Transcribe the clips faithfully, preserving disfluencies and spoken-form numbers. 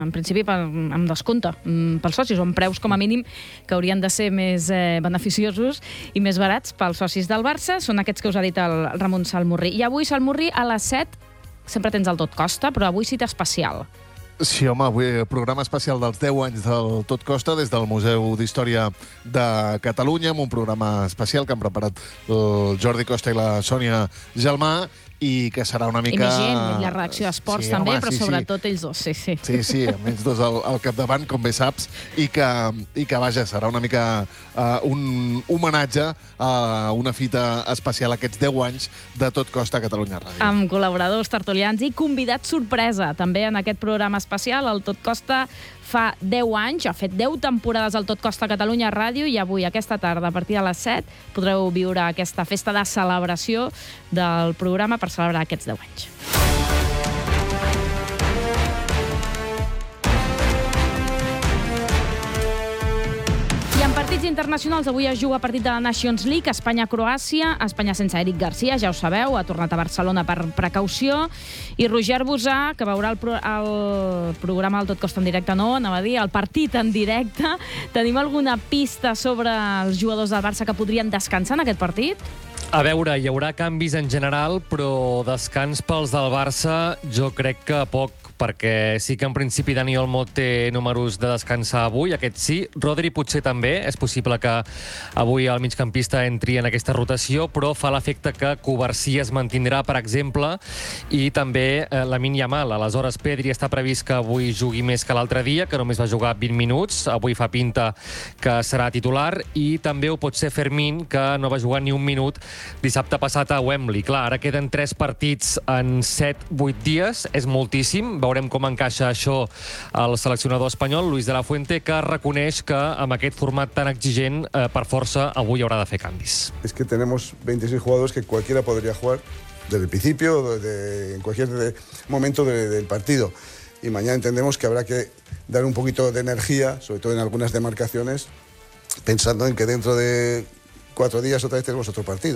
en principi amb descompte pels socis, o amb preus com a mínim que haurien de ser més eh, beneficiosos i més barats pels socis del Barça. Són aquests que us ha dit el Ramon Salmurri. I avui, Salmurri, a les set, sempre tens el Tot Costa, però avui cita especial. Sí, home, avui programa especial dels deu anys del Tot Costa des del Museu d'Història de Catalunya, amb un programa especial que han preparat el Jordi Costa i la Sònia Gelmà, i que serà una mica... I més gent, i la redacció d'esports sí, també, home, però sí, sobretot sí. ells dos, sí, sí. Sí, sí, amb ells dos al, al capdavant, com bé saps, i que, i que vaja, serà una mica uh, un homenatge a una fita especial aquests deu anys de Tot Costa a Catalunya Ràdio. Amb col·laboradors, tertulians i convidats sorpresa. També en aquest programa especial, el Tot Costa fa deu anys, ha fet deu temporades al Tot Costa a Catalunya Ràdio, i avui, aquesta tarda, a partir de les set, podreu viure aquesta festa de celebració del programa per celebrar aquests deu anys. I en partits internacionals, avui es juga partit de la Nations League, Espanya-Croàcia, Espanya sense Eric Garcia, ja ho sabeu, ha tornat a Barcelona per precaució, i Roger Busà, que veurà el, pro el programa del Tot Costa en directe, no, anava a dir, el partit en directe. Tenim alguna pista sobre els jugadors del Barça que podrien descansar en aquest partit? A veure, hi haurà canvis en general, però descans pels del Barça jo crec que poc, perquè sí que en principi Dani Olmo té números de descansar avui, aquest sí. Rodri potser també, és possible que avui el migcampista entri en aquesta rotació, però fa l'efecte que Covarsí es mantindrà, per exemple, i també eh, Lamine Yamal. Aleshores, Pedri està previst que avui jugui més que l'altre dia, que només va jugar vint minuts. Avui fa pinta que serà titular, i també ho pot ser Fermín, que no va jugar ni un minut dissabte passat a Wembley. Clar, ara queden tres partits en set vuit dies, és moltíssim. Veurem com encaixa això el seleccionador espanyol, Luis de la Fuente, que reconeix que amb aquest format tan exigent, eh, per força, avui haurà de fer canvis. Es que tenemos veintiséis jugadores que cualquiera podría jugar desde el principio, desde, en cualquier de, momento de, del partido. Y mañana entendemos que habrá que dar un poquito de energía, sobre todo en algunas demarcaciones, pensando en que dentro de cuatro días otra vez tenemos otro partido.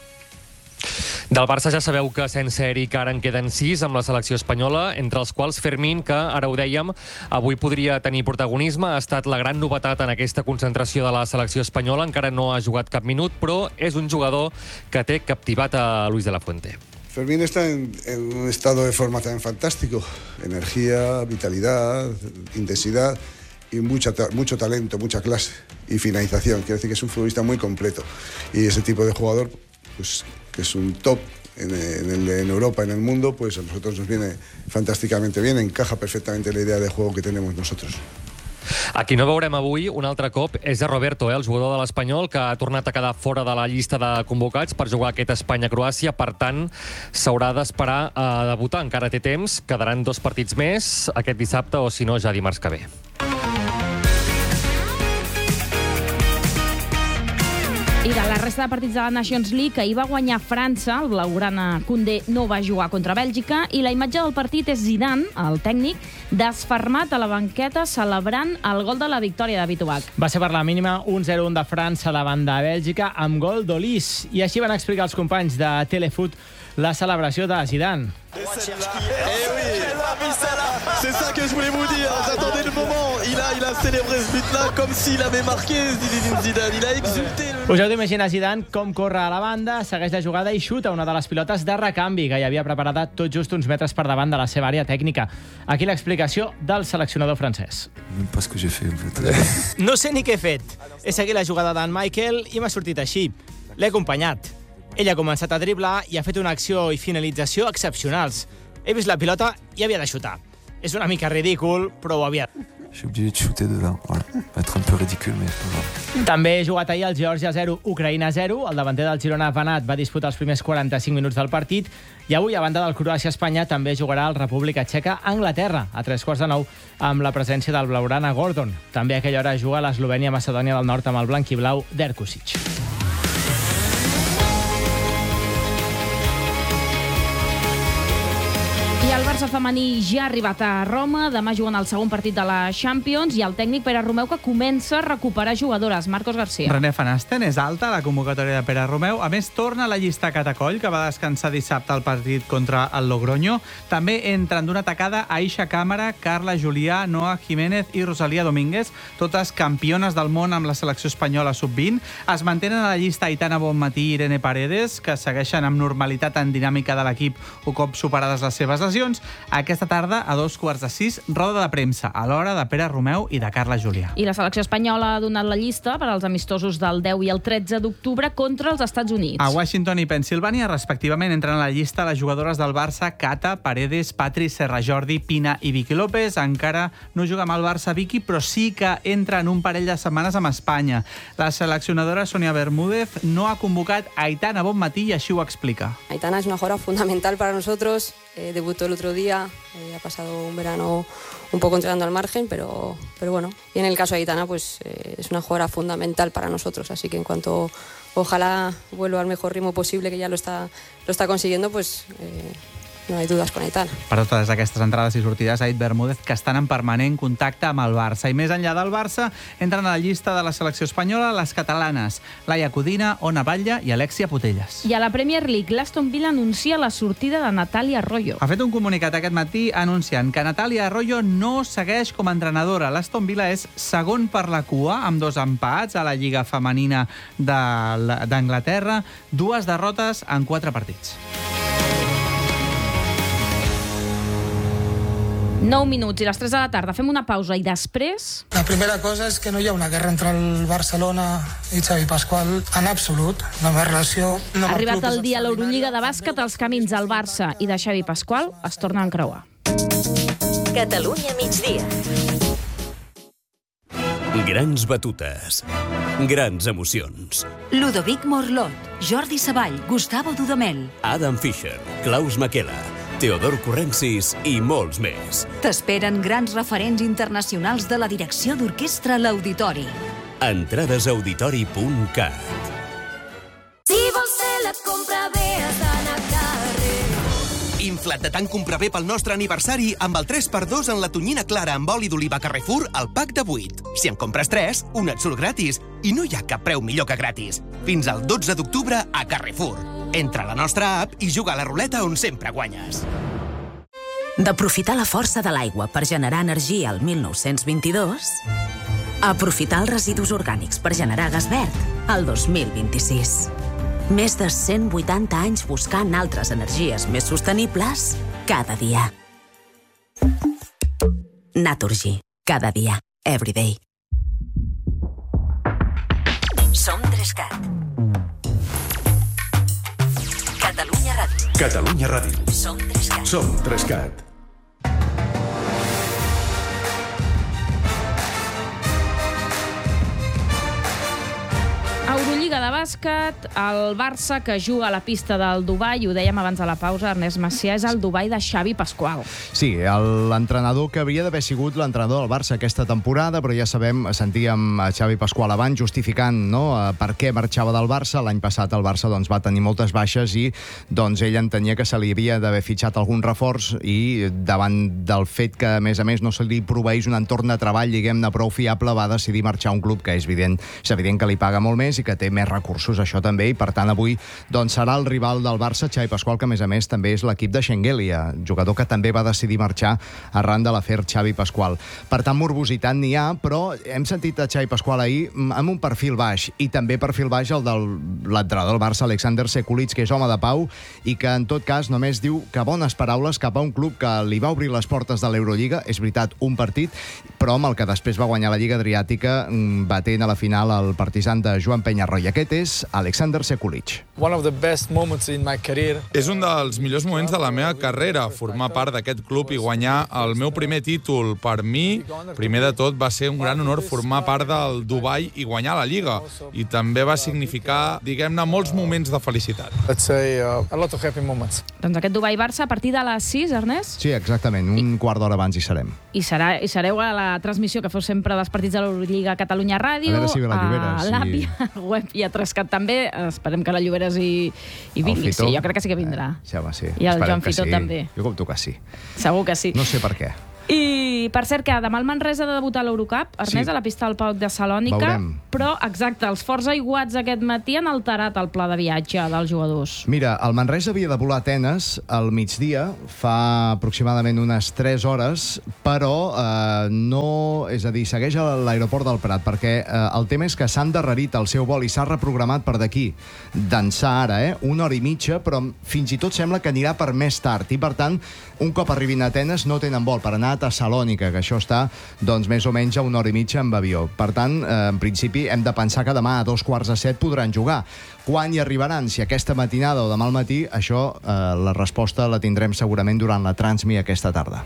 Del Barça ja sabeu que sense Eric ara en queden sis amb la selecció espanyola, entre els quals Fermín, que ara ho dèiem, avui podria tenir protagonisme. Ha estat la gran novetat en aquesta concentració de la selecció espanyola. Encara no ha jugat cap minut, però és un jugador que té captivat a Luis de la Fuente. Fermín está en, en un estado de forma tan fantástico. Energía, vitalidad, intensidad y mucha, mucho talento, mucha clase y finalización. Quiero decir que es un futbolista muy completo. Y ese tipo de jugador, pues, que es un top en, en, en Europa, en el mundo, pues a nosotros nos viene fantàsticamente bien, encaja perfectamente la idea de juego que tenemos nosotros. A qui no veurem avui un altre cop és a Roberto, eh, el jugador de l'Espanyol, que ha tornat a quedar fora de la llista de convocats per jugar aquest Espanya-Croàcia. Per tant, s'haurà d'esperar a debutar. Encara té temps, quedaran dos partits més aquest dissabte, o si no, ja dimarts que ve. I de la resta de partits de la Nations League, ahir va guanyar França, el blaugrana Koundé no va jugar contra Bèlgica, i la imatge del partit és Zidane, el tècnic, desfermat a la banqueta celebrant el gol de la victòria de Bitubac. Va ser per la mínima un zero un de França davant de Bèlgica amb gol d'Olís. I així van explicar els companys de Telefoot la celebració de Zidane. Eh oui, c'est ça que je voulais vous dire. J'attendais le moment. Il a, il a célébré ce but-là comme s'il avait marqué Zinedine Zidane. Il a exulté. Us heu d'imaginar Zidane com corre a la banda, segueix la jugada i xuta una de les pilotes de recanvi que hi havia preparada tot just uns metres per davant de la seva àrea tècnica. Aquí l'explicació del seleccionador francès. No sé ni què he fet. He seguit la jugada d'en Michael i m'ha sortit així. L'he acompanyat. Ell ha començat a driblar i ha fet una acció i finalització excepcionals. He vist la pilota i havia de xutar. És una mica ridícul, però ho havia... J'ai obligé de shooter dedans. Voilà. Va être un peu ridicule, mais c'est pas grave. També he jugat ahir al Geòrgia zero, Ucraïna zero. El davanter del Girona, Vanat, va disputar els primers quaranta-cinc minuts del partit. I avui, a banda del Croàcia-Espanya, també jugarà el República Txeca a Anglaterra, a tres quarts de nou, amb la presència del blaugrana Gordon. També a aquella hora juga l'Eslovènia-Macedònia del Nord amb el blanc i blau d'Erkusic. I el Barça femení ja ha arribat a Roma, demà juguen el segon partit de la Champions i el tècnic Pere Romeu que comença a recuperar jugadores. Marcos García. René Van Asten és alta a la convocatòria de Pere Romeu. A més, torna a la llista Catacoll, que va descansar dissabte al partit contra el Logroño. També entren d'una tacada Aisha Càmara, Carla Julià, Noa Jiménez i Rosalía Domínguez, totes campiones del món amb la selecció espanyola sub vint. Es mantenen a la llista Aitana Bonmatí i Irene Paredes, que segueixen amb normalitat en dinàmica de l'equip un cop superades les seves lesions. Aquesta tarda, a dos quarts de sis, roda de premsa, a l'hora de Pere Romeu i de Carla Julià. I la selecció espanyola ha donat la llista per als amistosos del deu i el tretze d'octubre contra els Estats Units. A Washington i Pennsilvània, respectivament, entren a la llista les jugadores del Barça Cata, Paredes, Patri, Serra Jordi, Pina i Vicky López. Encara no juga amb el Barça Vicky, però sí que entra en un parell de setmanes amb Espanya. La seleccionadora Sonia Bermúdez no ha convocat a Aitana Bonmatí i així ho explica. Aitana es una jugadora fundamental para nosotros. Eh, debutó el otro día, eh, ha pasado un verano un poco entrenando al margen, pero, pero bueno. Y en el caso de Aitana, pues eh, es una jugadora fundamental para nosotros, así que en cuanto ojalá vuelva al mejor ritmo posible, que ya lo está, lo está consiguiendo, pues eh, no hay dudas con Aitana. Per totes aquestes entrades i sortides, ha dit Bermúdez que estan en permanent contacte amb el Barça. I més enllà del Barça, entren a la llista de la selecció espanyola les catalanes, Laia Codina, Ona Batlle i Alexia Putellas. I a la Premier League, l'Aston Villa anuncia la sortida de Natalia Arroyo. Ha fet un comunicat aquest matí anunciant que Natalia Arroyo no segueix com a entrenadora. L'Aston Villa és segon per la cua, amb dos empats a la Lliga Femenina d'Anglaterra, dues derrotes en quatre partits. nou minuts i les tres de la tarda. Fem una pausa i després... La primera cosa és que no hi ha una guerra entre el Barcelona i Xavi Pasqual en absolut. La meva relació... No ha arribat el dia a l'Eurolliga de bàsquet, els camins del Barça i de Xavi Pasqual es tornen a encreuar. Catalunya migdia. Grans batutes. Grans emocions. Ludovic Morlot, Jordi Savall, Gustavo Dudamel, Adam Fischer, Klaus Makela, Teodor Corrensis i molts més. T'esperen grans referents internacionals de la direcció d'orquestra a l'Auditori. Entrades a auditori punt cat. Si vols fer la compra bé, has d'anar a carrer. Inflat de tant comprar bé pel nostre aniversari amb el tres per dos en la tonyina clara amb oli d'oliva Carrefour al pack de vuit. Si en compres tres, un et surt gratis. I no hi ha cap preu millor que gratis. Fins al dotze d'octubre a Carrefour. Entra a la nostra app i juga a la ruleta on sempre guanyes. D'aprofitar la força de l'aigua per generar energia al mil nou-cents vint-i-dos, a aprofitar els residus orgànics per generar gas verd al dos mil vint-i-sis. Més de cent vuitanta anys buscant altres energies més sostenibles cada dia. Naturgy. Cada dia. Every day. Som Trescat. Catalunya Ràdio. Catalunya Ràdio. Som Trescat. Som Trescat. Eurolliga de bàsquet, el Barça que juga a la pista del Dubai, ho dèiem abans de la pausa, Ernest Macià, és el Dubai de Xavi Pasqual. Sí, l'entrenador que havia d'haver sigut l'entrenador del Barça aquesta temporada, però ja sabem, sentíem a Xavi Pasqual abans justificant, no?, per què marxava del Barça. L'any passat el Barça doncs, va tenir moltes baixes i doncs, ell entenia que se li havia d'haver fitxat algun reforç i davant del fet que, a més a més, no se li proveís un entorn de treball, diguem-ne, prou fiable, va decidir marxar a un club que és evident, és evident que li paga molt més i que té més recursos, això també, i per tant avui doncs, serà el rival del Barça, Xavi Pasqual, que a més a més també és l'equip de Schengelia, jugador que també va decidir marxar arran de l'afer Xavi Pasqual. Per tant, morbositat n'hi ha, però hem sentit a Xavi Pasqual ahir amb un perfil baix, i també perfil baix el de l'entrenador del Barça, Alexander Sekulic, que és home de pau i que en tot cas només diu que bones paraules cap a un club que li va obrir les portes de l'Eurolliga, és veritat, un partit, però amb el que després va guanyar la Lliga Adriàtica batent a la final el Partizan de Joan Peñarroya. Aquest és Alexander Sekulic. One of the best moments in my career. És un dels millors moments de la meva carrera, formar part d'aquest club i guanyar el meu primer títol. Per mi, primer de tot, va ser un gran honor formar part del Dubai i guanyar la Lliga. I també va significar, diguem-ne, molts moments de felicitat. Let's say uh, a lot of happy moments. Doncs aquest Dubai-Barça a partir de les sis, Ernest? Sí, exactament. Un I... quart d'hora abans hi serem. I, serà, i sereu a la la transmissió que feu sempre dels partits de l'Eurolliga a Catalunya Ràdio, a veure si ve la Lloberes, a l'Àpia, sí. al web i a Trescat també. Esperem que la Lloberes i, i vingui. Sí, jo crec que sí que vindrà. Sí, home, sí. I el Esperem Joan Fitó sí. també. Jo compto que sí. Segur que sí. No sé per què. I, per cert, que demà el Manresa ha de debutar a l'Eurocup, Ernest, sí. a la pista del Pauk de Salònica. Veurem. Però, exacte, els forts aiguats aquest matí han alterat el pla de viatge dels jugadors. Mira, el Manresa havia de volar a Atenes al migdia, fa aproximadament unes tres hores, però eh, no... És a dir, segueix a l'aeroport del Prat, perquè eh, el tema és que s'ha endarrerit el seu vol i s'ha reprogramat per d'aquí, d'ençà ara, eh? Una hora i mitja, però fins i tot sembla que anirà per més tard. I, per tant, un cop arribin a Atenes no tenen vol per anar a Tessalònica, que això està doncs, més o menys a una hora i mitja amb avió. Per tant, eh, en principi, hem de pensar que demà a dos quarts de set podran jugar. Quan hi arribaran? Si aquesta matinada o demà al matí, això, eh, la resposta la tindrem segurament durant la Transmi aquesta tarda.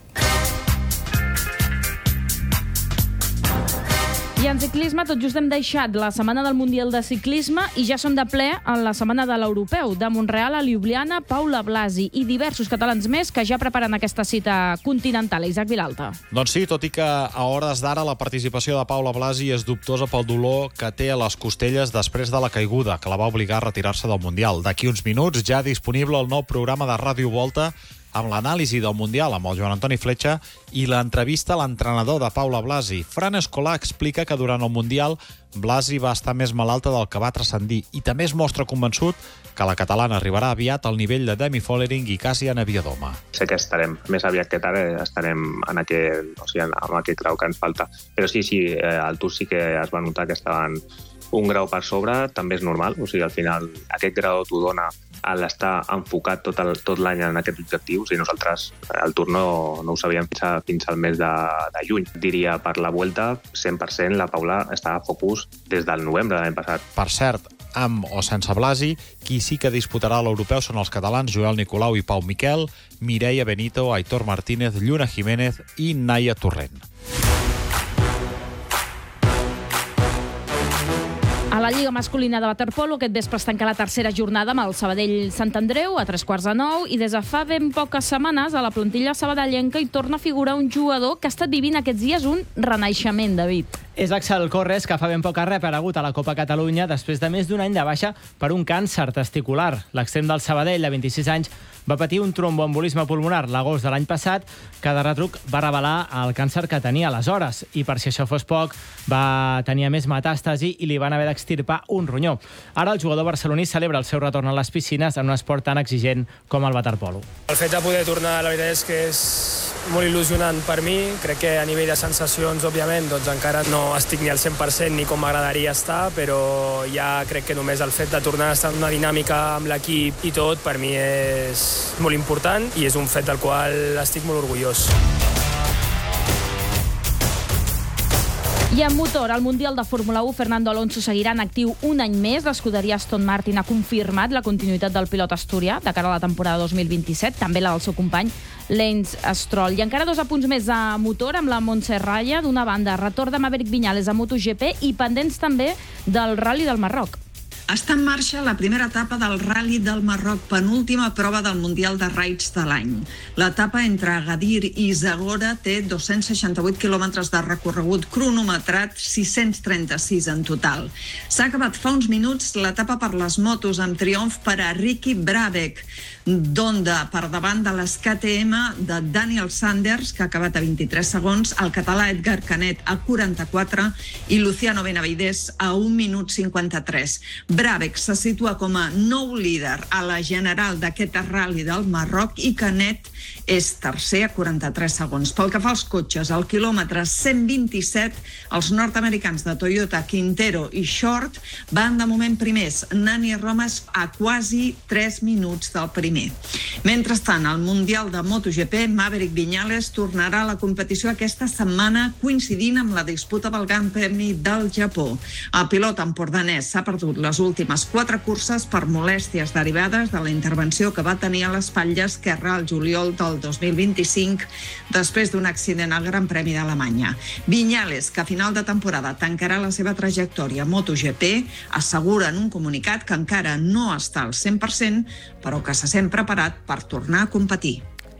I en ciclisme, tot just hem deixat la setmana del Mundial de Ciclisme i ja som de ple en la setmana de l'Europeu. De Montreal a Ljubljana, Paula Blasi i diversos catalans més que ja preparen aquesta cita continental. Isaac Vilalta. Doncs sí, tot i que a hores d'ara la participació de Paula Blasi és dubtosa pel dolor que té a les costelles després de la caiguda, que la va obligar a retirar-se del Mundial. D'aquí uns minuts ja disponible el nou programa de Ràdio Volta amb l'anàlisi del Mundial amb el Joan Antoni Fletxa i l'entrevista a l'entrenador de Paula Blasi. Fran Escolà explica que durant el Mundial Blasi va estar més malalta del que va transcendir i també es mostra convençut que la catalana arribarà aviat al nivell de Demi Follering i Cassian Aviadoma. Sé que estarem més aviat que tard, estarem en aquest, o sigui, en aquest grau que ens falta. Però sí, sí, al Tour sí que es va notar que estaven un grau per sobre, també és normal, o sigui, al final aquest grau t'ho dona a l'estar enfocat tot, el, tot l'any en aquests objectius i nosaltres el Tour no, no ho sabíem fins, a, fins al mes de, de juny. Diria per la Vuelta, cent per cent la Paula està a focus des del novembre de l'any passat. Per cert, amb o sense Blasi, qui sí que disputarà l'Europeu són els catalans Joel Nicolau i Pau Miquel, Mireia Benito, Aitor Martínez, Lluna Jiménez i Naia Torrent. A la Lliga masculina de waterpolo aquest vespre es tanca la tercera jornada amb el Sabadell Sant Andreu a tres quarts de nou i des de fa ben poques setmanes a la plantilla sabadellenca hi torna a figurar un jugador que ha estat vivint aquests dies un renaixement, David. És Axel Corres, que fa ben poc ha reaparegut a la Copa Catalunya després de més d'un any de baixa per un càncer testicular. L'extrem del Sabadell, de vint-i-sis anys, va patir un tromboembolisme pulmonar l'agost de l'any passat, que de retruc va revelar el càncer que tenia aleshores. I per si això fos poc, va tenir més metàstasi i li van haver d'extirpar un ronyó. Ara el jugador barceloní celebra el seu retorn a les piscines en un esport tan exigent com el waterpolo. El fet de poder tornar, la veritat és que és molt il·lusionant per mi. Crec que a nivell de sensacions, òbviament, doncs encara no estic ni al cent per cent ni com m'agradaria estar, però ja crec que només el fet de tornar a estar en una dinàmica amb l'equip i tot, per mi és molt important i és un fet del qual estic molt orgullós. I en motor, al Mundial de Fórmula u, Fernando Alonso seguirà en actiu un any més. L'escuderia Aston Martin ha confirmat la continuïtat del pilot asturià de cara a la temporada dos mil vint-i-set, també la del seu company Lance Stroll. I encara dos apunts més de motor amb la Montse Raya. D'una banda, retorn de Maverick Viñales a MotoGP i pendents també del Rally del Marroc. Està en marxa la primera etapa del Rally del Marroc, penúltima prova del Mundial de Raids de l'any. L'etapa entre Agadir i Zagora té dos-cents seixanta-vuit quilòmetres de recorregut cronometrat, sis-cents trenta-sis en total. S'ha acabat fa uns minuts l'etapa per les motos amb triomf per a Ricky Brabec, d'Honda per davant de les K T M de Daniel Sanders, que ha acabat a vint-i-tres segons, el català Edgar Canet a quaranta-quatre i Luciano Benavides a un minut cinquanta-tres. Brabec se situa com a nou líder a la general d'aquest Rally del Marroc i Canet és tercer a quaranta-tres segons. Pel que fa als cotxes, al quilòmetre cent vint-i-set, els nord-americans de Toyota, Quintero i Short van de moment primers. Nani Romas a quasi tres minuts del primer. Mentrestant, al Mundial de MotoGP, Maverick Viñales tornarà a la competició aquesta setmana coincidint amb la disputa del Gran Premi del Japó. El pilot empordanès s'ha perdut les últimes quatre curses per molèsties derivades de la intervenció que va tenir a l'espatlla esquerra al juliol del dos mil vint-i-cinc després d'un accident al Gran Premi d'Alemanya. Viñales, que a final de temporada tancarà la seva trajectòria a MotoGP, assegura en un comunicat que encara no està al cent per cent, però que se sent preparat per tornar a competir.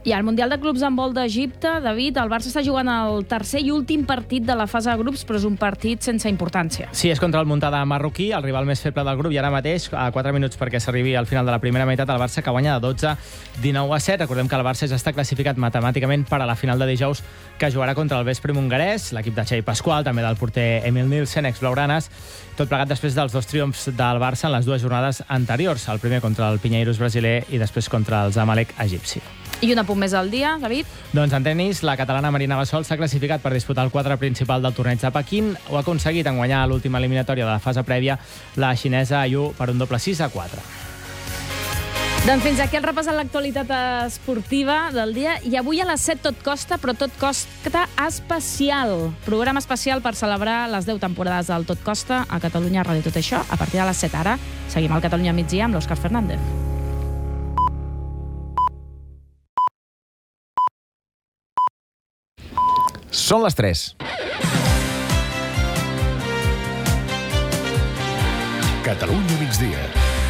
I al Mundial de Clubs Handbol d'Egipte, David, el Barça està jugant el tercer i últim partit de la fase de grups, però és un partit sense importància. Sí, és contra el Muntada marroquí, el rival més feble del grup, i ara mateix, a quatre minuts perquè s'arribi al final de la primera meitat, el Barça que guanya de dotze dinou a set. Recordem que el Barça ja està classificat matemàticament per a la final de dijous, que jugarà contra el Vespre hongarès, l'equip de Xavi Pasqual, també del porter Emil Nielsen, ex-blaugranes, tot plegat després dels dos triomfs del Barça en les dues jornades anteriors, el primer contra el Pinheiros brasiler i després contra el Zamalek egipci. I un apunt més al dia, David? Doncs en tenis, la catalana Marina Gasol s'ha classificat per disputar el quadre principal del torneig de Pequín. Ho ha aconseguit en guanyar l'última eliminatòria de la fase prèvia la xinesa Yu per un doble sis a quatre. Doncs fins aquí el repàs a l'actualitat esportiva del dia. I avui a les set tot costa, però tot costa especial. Programa especial per celebrar les deu temporades del Tot Costa a Catalunya Ràdio. Tot això a partir de les set ara. Seguim al Catalunya migdia amb l'Òscar Fernández. Són les tres. Catalunya migdia.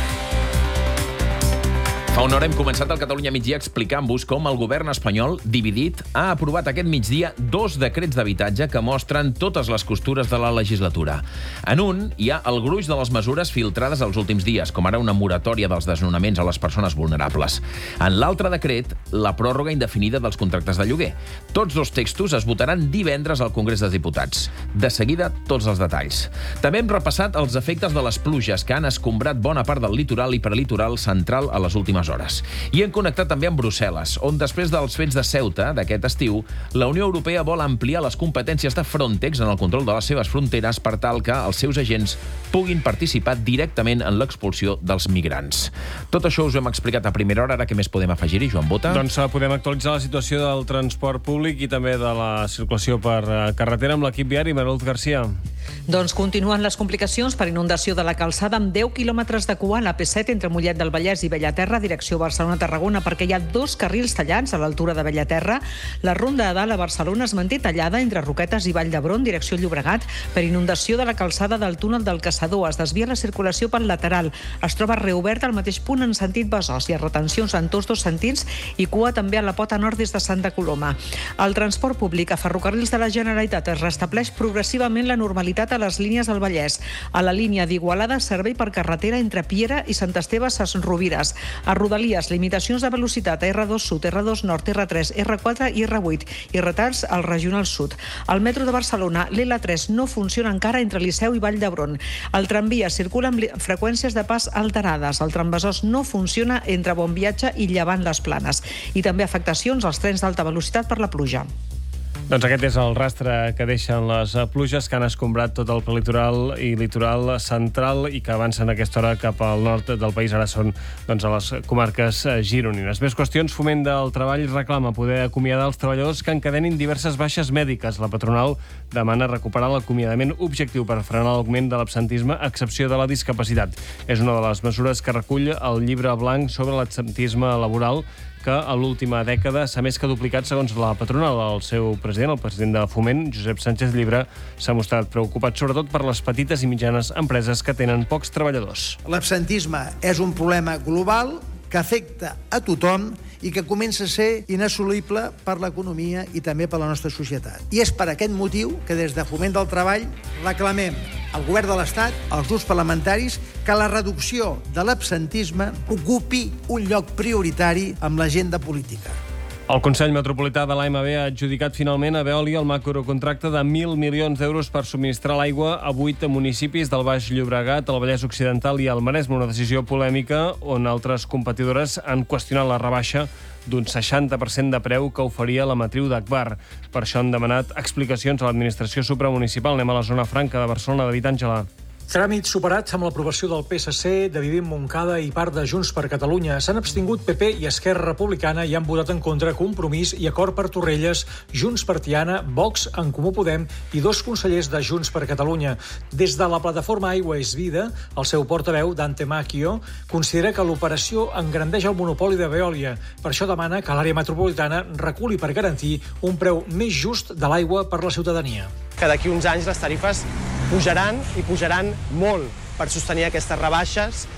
Fa una hora hem començat el Catalunya migdia explicant-vos com el govern espanyol, dividit, ha aprovat aquest migdia dos decrets d'habitatge que mostren totes les costures de la legislatura. En un, hi ha el gruix de les mesures filtrades els últims dies, com ara una moratòria dels desnonaments a les persones vulnerables. En l'altre decret, la pròrroga indefinida dels contractes de lloguer. Tots dos textos es votaran divendres al Congrés dels Diputats. De seguida, tots els detalls. També hem repassat els efectes de les pluges que han escombrat bona part del litoral i prelitoral central a les últimes hores. I hem connectat també amb Brussel·les, on després dels fets de Ceuta d'aquest estiu, la Unió Europea vol ampliar les competències de Frontex en el control de les seves fronteres per tal que els seus agents puguin participar directament en l'expulsió dels migrants. Tot això us ho hem explicat a primera hora, ara què més podem afegir-hi, Joan Bota? Doncs podem actualitzar la situació del transport públic i també de la circulació per carretera amb l'equip viari. Maroluz Garcia. Doncs continuen les complicacions per inundació de la calçada amb deu quilòmetres de cua a la P set entre Mollet del Vallès i Bellaterra, direcció Barcelona-Tarragona, perquè hi ha dos carrils tallats a l'altura de Bellaterra. La ronda de dalt a Barcelona es manté tallada entre Roquetes i Vall d'Hebron, direcció Llobregat, per inundació de la calçada del túnel del Caçador. Es desvia la circulació pel lateral. Es troba reobert al mateix punt en sentit Besòs. Hi ha retencions en tots dos sentits i cua també a la pota nord des de Santa Coloma. El transport públic a ferrocarrils de la Generalitat es restableix progressivament la normalitat a les línies del Vallès. A la línia d'Igualada, servei per carretera entre Piera i Sant Esteve Ses Rovires. A Rodalies, limitacions de velocitat a erre dos Sud, erre dos Nord, erre tres, erre quatre i erre vuit i retards al Regional Sud. Al metro de Barcelona, l'L tres no funciona encara entre Liceu i Vall d'Hebron. El tramvia circula amb freqüències de pas alterades. El tramvesòs no funciona entre Bon Viatge i Llevant les Planes. I també afectacions als trens d'alta velocitat per la pluja. Doncs aquest és el rastre que deixen les pluges que han escombrat tot el prelitoral i litoral central i que avancen a aquesta hora cap al nord del país. Ara són doncs, a les comarques gironines. Més qüestions. Foment del Treball reclama poder acomiadar els treballadors que encadenin diverses baixes mèdiques. La patronal demana recuperar l'acomiadament objectiu per frenar l'augment de l'absentisme a excepció de la discapacitat. És una de les mesures que recull el llibre blanc sobre l'absentisme laboral que a l'última dècada s'ha més que duplicat segons la patronal. El seu president, el president de Foment, Josep Sánchez Llibre, s'ha mostrat preocupat sobretot per les petites i mitjanes empreses que tenen pocs treballadors. L'absentisme és un problema global que afecta a tothom i que comença a ser inassolible per l'economia i també per la nostra societat. I és per aquest motiu que des de Foment del Treball reclamem al Govern de l'Estat, als grups parlamentaris, que la reducció de l'absentisme ocupi un lloc prioritari amb l'agenda política. El Consell Metropolità de l'A M B ha adjudicat finalment a Veolia el macrocontracte de mil milions d'euros per subministrar l'aigua a vuit municipis del Baix Llobregat, el Vallès Occidental i el Maresme, una decisió polèmica on altres competidores han qüestionat la rebaixa d'un seixanta per cent de preu que oferia la matriu d'Agbar. Per això han demanat explicacions a l'administració supramunicipal. Anem a la zona franca de Barcelona, David Àngela. Tràmits superats amb l'aprovació del P S C, de Vivim Montcada i part de Junts per Catalunya. S'han abstingut P P i Esquerra Republicana i han votat en contra Compromís i Acord per Torrelles, Junts per Tiana, Vox, En Comú Podem i dos consellers de Junts per Catalunya. Des de la plataforma Aigua és Vida, el seu portaveu, Dante Macchio, considera que l'operació engrandeix el monopoli de Veolia. Per això demana que l'àrea metropolitana reculi per garantir un preu més just de l'aigua per la ciutadania. Que d'aquí uns anys les tarifes pujaran i pujaran molt per sostenir aquestes rebaixes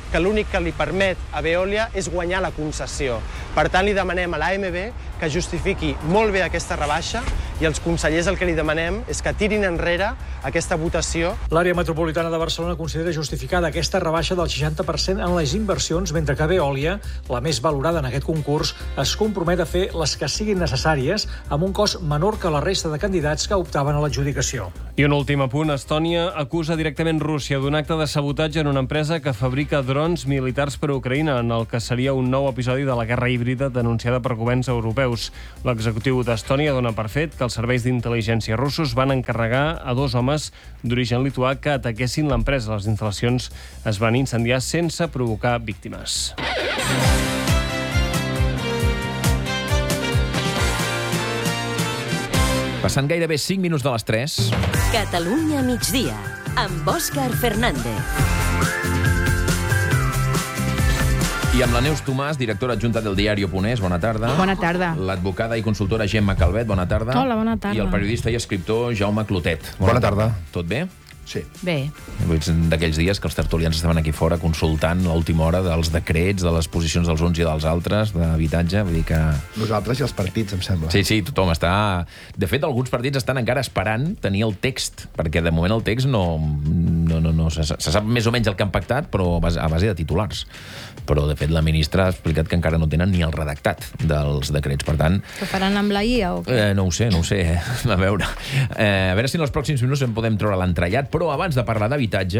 que l'únic que li permet a Veolia és guanyar la concessió. Per tant, li demanem a l'A M B que justifiqui molt bé aquesta rebaixa i els consellers el que li demanem és que tirin enrere aquesta votació. L'àrea metropolitana de Barcelona considera justificada aquesta rebaixa del seixanta per cent en les inversions, mentre que Veolia, la més valorada en aquest concurs, es compromet a fer les que siguin necessàries amb un cost menor que la resta de candidats que optaven a l'adjudicació. I un últim apunt. Estònia acusa directament Rússia d'un acte de sabotatge en una empresa que fabrica drons militars per a Ucraïna, en el que seria un nou episodi de la guerra híbrida denunciada per governs europeus. L'executiu d'Estònia dona per fet que els serveis d'intel·ligència russos van encarregar a dos homes d'origen lituà que ataquessin l'empresa. Les instal·lacions es van incendiar sense provocar víctimes. Passant gairebé cinc minuts de les tres. Catalunya migdia, amb Òscar Fernández. I amb la Neus Tomàs, directora adjunta del diario.es, bona tarda. Bona tarda. L'advocada i consultora Gemma Calvet, bona tarda. Hola, bona tarda. I el periodista i escriptor Jaume Clotet. Bona tarda. Tot bé? Sí. Bé. Ets d'aquells dies que els tertulians estaven aquí fora consultant l'última hora dels decrets, de les posicions dels uns i dels altres, d'habitatge, vull dir que... Nosaltres i els partits, em sembla. Sí, sí, tothom està... De fet, alguns partits estan encara esperant tenir el text, perquè de moment el text no... no, no, no se, se sap més o menys el que han pactat, però a base de titulars. Però, de fet, la ministra ha explicat que encara no tenen ni el redactat dels decrets, per tant... Què faran amb la I A o què? Eh, no ho sé, no ho sé, eh? A veure. Eh, a veure si en els pròxims minuts en podem treure l'entrellat, però abans de parlar d'habitatge...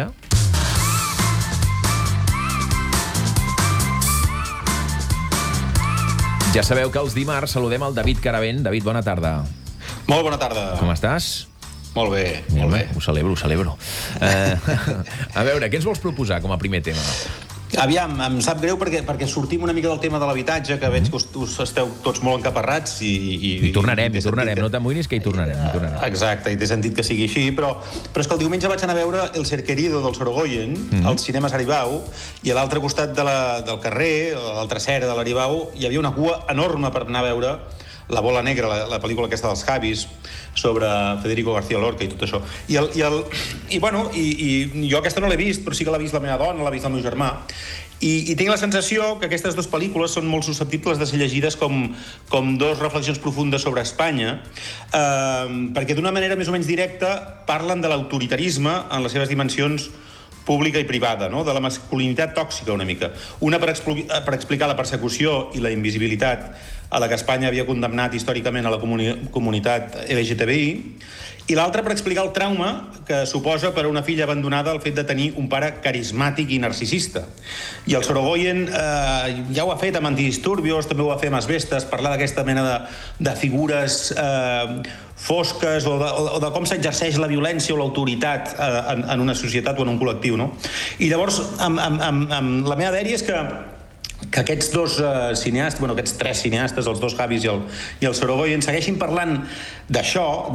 Ja sabeu que els dimarts saludem el David Caravent. David, bona tarda. Molt bona tarda. Com estàs? Molt bé, molt bé. Ho celebro, ho celebro. Eh, a veure, què ens vols proposar com a primer tema? Aviam, em sap greu perquè, perquè sortim una mica del tema de l'habitatge, que veig que us, us esteu tots molt encaparrats i... I, I tornarem, i, i tornarem, sentit... no t'amoïnis que hi tornarem, hi tornarem. Exacte, i té sentit que sigui així, però, però és que el diumenge vaig anar a veure El Ser Querido del Sorogoyen, mm -hmm. als cinemes Aribau, i a l'altre costat de la, del carrer, a l'altra cera de l'Aribau, hi havia una cua enorme per anar a veure La Bola Negra, la, la pel·lícula aquesta dels Javis, sobre Federico García Lorca i tot això. I, el, i, el, i, bueno, i, i jo aquesta no l'he vist, però sí que l'ha vist la meva dona, l'ha vist el meu germà. I, I tinc la sensació que aquestes dues pel·lícules són molt susceptibles de ser llegides com, com dos reflexions profundes sobre Espanya, eh, perquè d'una manera més o menys directa parlen de l'autoritarisme en les seves dimensions pública i privada, no? De la masculinitat tòxica una mica. Una per, expl per explicar la persecució i la invisibilitat a la que Espanya havia condemnat històricament a la comuni comunitat L G T B I, i l'altra per explicar el trauma que suposa per a una filla abandonada el fet de tenir un pare carismàtic i narcisista. I el Sorogoyen eh, ja ho ha fet amb Antidisturbios, també ho va fer amb Asbestes, parlar d'aquesta mena de, de figures eh, fosques o de, o de com s'exerceix la violència o l'autoritat eh, en, en una societat o en un col·lectiu, no? I llavors, amb, amb, amb, amb la meva dèria és que que aquests dos uh, cineastes, bueno, aquests tres cineastes, els dos Javis i el, i el Sorogoyen, segueixin parlant d'això,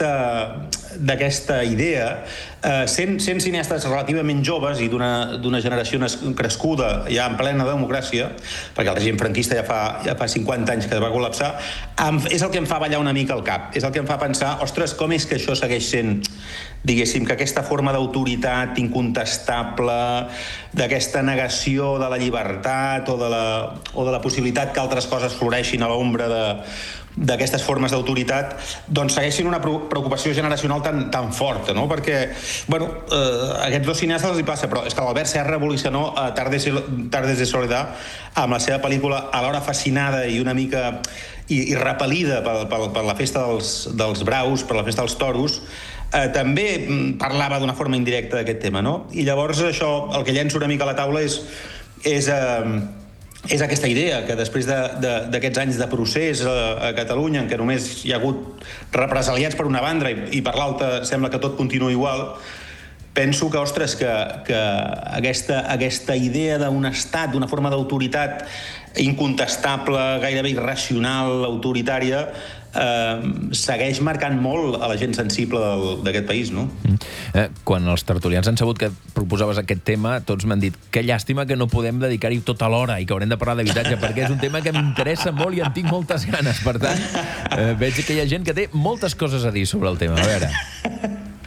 d'aquesta idea, uh, sent, sent cineastes relativament joves i d'una generació crescuda ja en plena democràcia, perquè el règim franquista ja fa, ja fa cinquanta anys que es va col·lapsar, em, és el que em fa ballar una mica el cap, és el que em fa pensar, ostres, com és que això segueix sent, diguéssim, que aquesta forma d'autoritat incontestable, d'aquesta negació de la llibertat o de la, o de la possibilitat que altres coses floreixin a l'ombra d'aquestes formes d'autoritat, doncs segueixin una preocupació generacional tan, tan forta, no? Perquè, bueno, eh, a aquests dos cineastes els hi passa, però és que l'Albert Serra evolucionó a Tardes, Tardes de Soledad amb la seva pel·lícula alhora fascinada i una mica i, i repel·lida per, per, per la festa dels, dels braus, per la festa dels toros, eh, també parlava d'una forma indirecta d'aquest tema, no? I llavors això, el que llenço una mica a la taula és, és, eh, és aquesta idea que després d'aquests de, anys de procés a, a Catalunya, en què només hi ha hagut represaliats per una banda i, i per l'altra sembla que tot continua igual, penso que, ostres, que, que aquesta, aquesta idea d'un estat, d'una forma d'autoritat incontestable, gairebé irracional, autoritària, eh, segueix marcant molt a la gent sensible d'aquest país, no? Mm. Eh, quan els tertulians han sabut que proposaves aquest tema, tots m'han dit que llàstima que no podem dedicar-hi tota l'hora i que haurem de parlar d'habitatge, perquè és un tema que m'interessa molt i en tinc moltes ganes. Per tant, eh, veig que hi ha gent que té moltes coses a dir sobre el tema. A veure...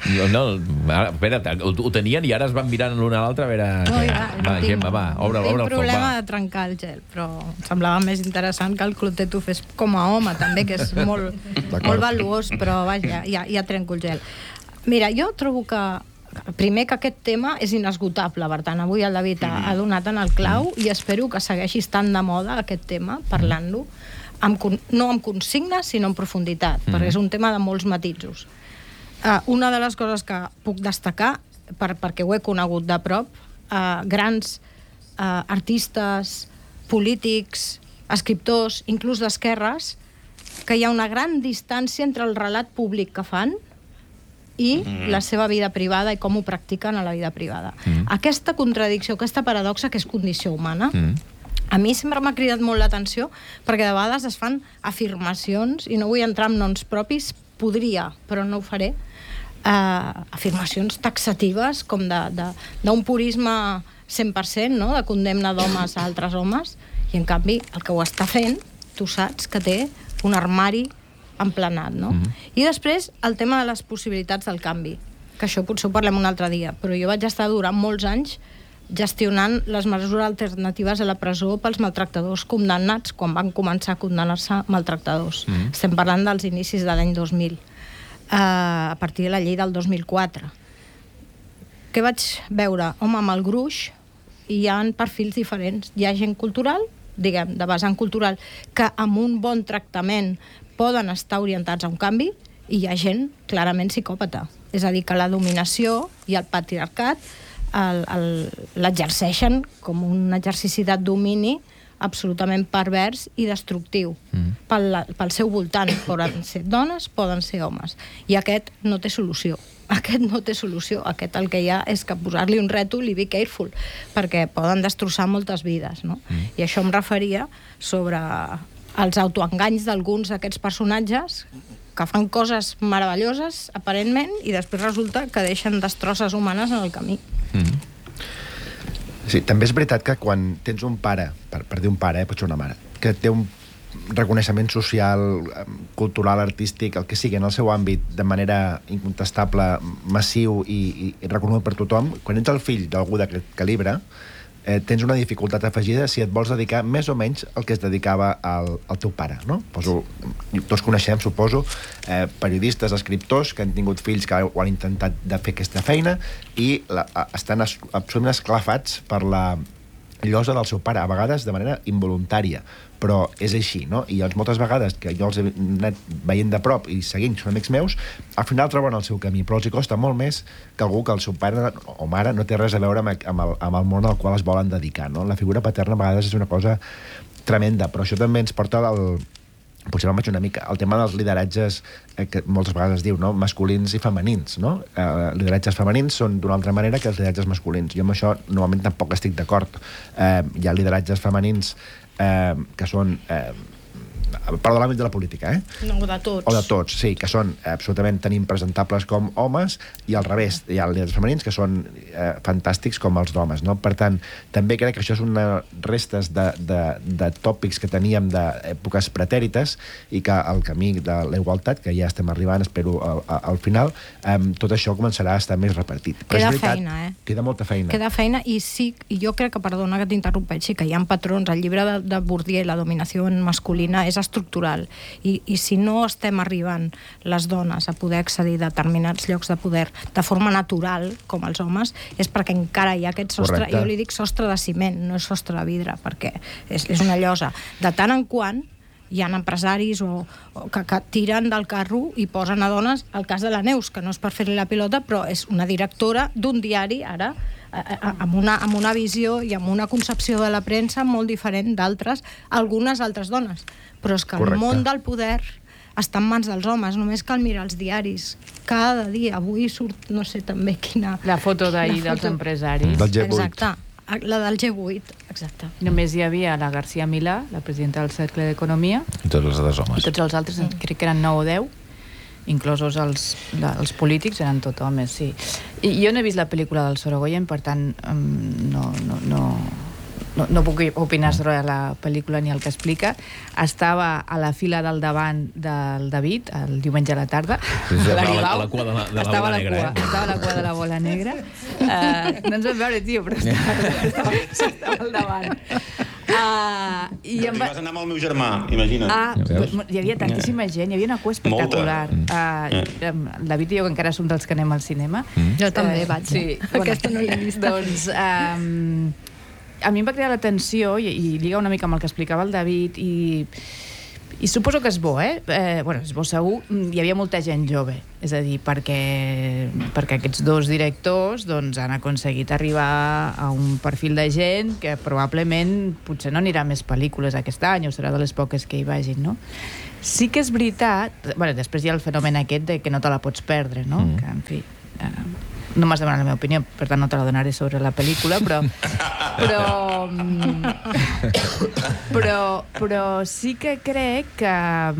No, ara, espera't, ho, ho tenien i ara es van mirant l'un a l'altre a veure... No, ja, va, no tinc, Gemma, va, obre, no obre el tinc foc, problema va. de trencar el gel, però em semblava més interessant que el clotet ho fes com a home, també, que és molt, molt valuós, però vaja, ja, ja trenco el gel. Mira, jo trobo que primer que aquest tema és inesgotable, per tant, avui el David ha, ha donat en el clau i espero que segueixi estant de moda aquest tema, parlant-lo, amb, no amb consignes, sinó en profunditat, mm. perquè és un tema de molts matisos. Uh, una de les coses que puc destacar, per, perquè ho he conegut de prop, uh, grans uh, artistes, polítics, escriptors, inclús d'esquerres, que hi ha una gran distància entre el relat públic que fan i mm. la seva vida privada i com ho practiquen a la vida privada. Mm. Aquesta contradicció, aquesta paradoxa, que és condició humana, mm. a mi sempre m'ha cridat molt l'atenció, perquè de vegades es fan afirmacions, i no vull entrar en noms propis, podria, però no ho faré, uh, afirmacions taxatives, com d'un purisme cent per cent, no?, de condemna d'homes a altres homes, i en canvi el que ho està fent, tu saps que té un armari emplenat, no? Mm-hmm. I després el tema de les possibilitats del canvi, que això potser ho parlem un altre dia, però jo vaig estar durant molts anys gestionant les mesures alternatives a la presó pels maltractadors condemnats quan van començar a condemnar-se maltractadors. Mm-hmm. Estem parlant dels inicis de l'any dos mil, uh, a partir de la llei del dos mil quatre. Què vaig veure? Home, amb el gruix hi ha perfils diferents. Hi ha gent cultural, diguem, de vessant cultural, que amb un bon tractament poden estar orientats a un canvi, i hi ha gent clarament psicòpata. És a dir, que la dominació i el patriarcat l'exerceixen com un exercici de domini absolutament pervers i destructiu mm. pel, pel seu voltant. Poden ser dones, poden ser homes. I aquest no té solució. Aquest no té solució. Aquest el que hi ha és que posar-li un rètol i be careful, perquè poden destrossar moltes vides, no? Mm. I això em referia sobre els autoenganys d'alguns d'aquests personatges que fan coses meravelloses, aparentment, i després resulta que deixen destrosses humanes en el camí. Mm. Sí, també és veritat que quan tens un pare, per, per dir un pare, eh, pot ser una mare, que té un reconeixement social, cultural, artístic, el que sigui, en el seu àmbit, de manera incontestable, massiu i, i, i reconegut per tothom, quan ets el fill d'algú d'aquest calibre, eh, tens una dificultat afegida si et vols dedicar més o menys al que es dedicava al, al teu pare, no? Poso, tots coneixem, suposo, eh, periodistes, escriptors que han tingut fills que ho han intentat de fer aquesta feina i la, estan es, absolutament esclafats per la llosa del seu pare, a vegades de manera involuntària, però és així, no? I llavors moltes vegades que jo els he anat veient de prop i seguint, són amics meus, al final troben el seu camí, però els hi costa molt més que algú que el seu pare o mare no té res a veure amb, amb, el, amb el món al qual es volen dedicar, no? La figura paterna a vegades és una cosa tremenda, però això també ens porta al... potser me'n vaig una mica, el tema dels lideratges eh, que moltes vegades es diu, no? Masculins i femenins, no? Eh, lideratges femenins són d'una altra manera que els lideratges masculins. Jo amb això normalment tampoc estic d'acord. Eh, hi ha lideratges femenins eh, que són... Eh, part de l'àmbit de la política, eh? No, de tots. O de tots, sí, que són absolutament tan impresentables com homes, i al revés, hi ha líders femenins que són eh, fantàstics com els d'homes, no? Per tant, també crec que això és una restes de, de, de tòpics que teníem d'èpoques pretèrites i que el camí de la igualtat, que ja estem arribant, espero, al, al final, eh, tot això començarà a estar més repartit. Però queda és veritat, feina, eh? Queda molta feina. Queda feina, i sí, i jo crec que, perdona que t'interrompeixi, que hi ha patrons, el llibre de, de Bourdieu, La dominació masculina, és estructural, i, i si no estem arribant les dones a poder accedir a determinats llocs de poder de forma natural, com els homes, és perquè encara hi ha aquest sostre. Correcte. Jo li dic sostre de ciment, no és sostre de vidre, perquè és, és una llosa. De tant en quant hi ha empresaris o, o que, que tiren del carro i posen a dones, el cas de la Neus, que no és per fer-li la pilota, però és una directora d'un diari, ara, amb una, amb una visió i amb una concepció de la premsa molt diferent d'altres, algunes altres dones. Però és que Correcte. El món del poder està en mans dels homes, només cal mirar els diaris. Cada dia, avui surt, no sé també quina... La foto d'ahir dels empresaris. Del G vuit. Exacte, la del G vuit, exacte. Només hi havia la García Milà, la presidenta del Cercle d'Economia. I tots els altres homes. I tots els altres, mm. crec que eren nou o deu, inclosos els, els polítics, eren tot homes, sí. I jo no he vist la pel·lícula del Sorogoyen, per tant, no... no, no no, no puc opinar sobre la pel·lícula ni el que explica. Estava a la fila del davant del David, el diumenge a la tarda. A la, a la cua de la, de la bola negra, cua, eh? Estava a la cua de la bola negra. Uh, no ens vam veure, tio, però estava, estava, estava al davant. Uh, i em va... vas anar amb el meu germà, imagina't. Ah, hi havia tantíssima gent, hi havia una cua espectacular. Uh, el David i jo, que encara som dels que anem al cinema. Mm. Jo també uh, vaig. Sí, bueno, aquesta no l'he vist. Doncs... Um, a mi em va cridar l'atenció, i, i lliga una mica amb el que explicava el David, i, i suposo que és bo, eh? eh? Bueno, és bo segur. Hi havia molta gent jove, és a dir, perquè, perquè aquests dos directors doncs, han aconseguit arribar a un perfil de gent que probablement potser no anirà a més pel·lícules aquest any, o serà de les poques que hi vagin, no? Sí que és veritat... Bueno, després hi ha el fenomen aquest de que no te la pots perdre, no? Mm. Que, en fi... Eh, no m'has demanat la meva opinió, per tant no te la donaré sobre la pel·lícula, però però però, però sí que crec que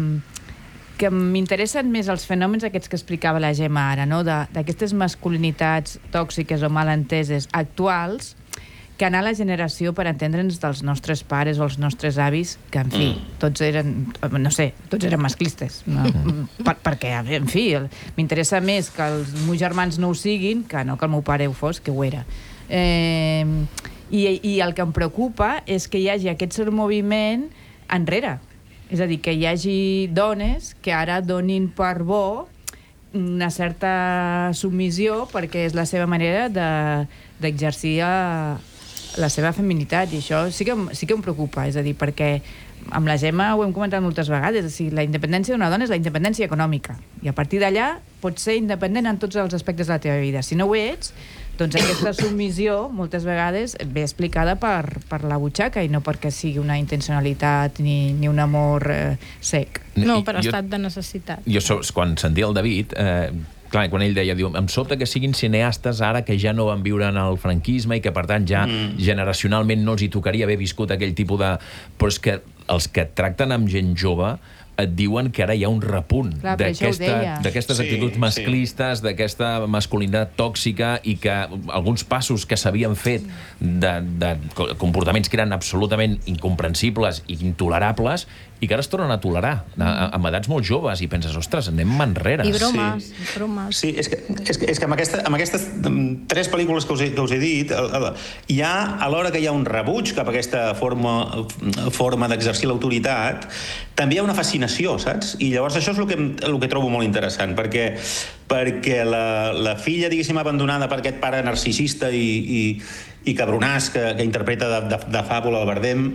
que m'interessen més els fenòmens aquests que explicava la Gemma ara, no? D'aquestes masculinitats tòxiques o malenteses actuals, que anar a la generació, per entendre'ns, dels nostres pares o els nostres avis, que, en fi, tots eren, no sé, tots eren masclistes. No? Per, perquè, en fi, m'interessa més que els meus germans no ho siguin que no que el meu pare ho fos, que ho era. Eh, i, I el que em preocupa és que hi hagi aquest moviment enrere. És a dir, que hi hagi dones que ara donin per bo una certa submissió perquè és la seva manera d'exercir de, la seva feminitat, i això sí que, sí que em preocupa, és a dir, perquè amb la Gemma ho hem comentat moltes vegades, o sigui, la independència d'una dona és la independència econòmica, i a partir d'allà pots ser independent en tots els aspectes de la teva vida. Si no ho ets, doncs aquesta submissió moltes vegades ve explicada per, per la butxaca i no perquè sigui una intencionalitat ni, ni un amor eh, sec. No, per estat de necessitat. Jo, quan sentia el David... Eh, clar, quan ell deia, diu, em sobta que siguin cineastes ara que ja no van viure en el franquisme i que, per tant, ja mm. generacionalment no els hi tocaria haver viscut aquell tipus de... Però és que els que tracten amb gent jove et diuen que ara hi ha un repunt d'aquestes sí, actituds masclistes, sí. d'aquesta masculinitat tòxica i que alguns passos que s'havien fet de, de comportaments que eren absolutament incomprensibles i intolerables i que ara es tornen a tolerar a, amb edats molt joves i penses, ostres, anem enrere. I bromes, sí. bromes. Sí, és que, és que, és que amb, aquesta, amb aquestes tres pel·lícules que us he, que us he dit, hi ha, alhora que hi ha un rebuig cap a aquesta forma, forma d'exercir l'autoritat, també hi ha una fascinació, saps? I llavors això és el que, el que trobo molt interessant, perquè, perquè la, la filla, diguéssim, abandonada per aquest pare narcisista i, i, i cabronàs que, que interpreta de, de, de fàbula el Bardem,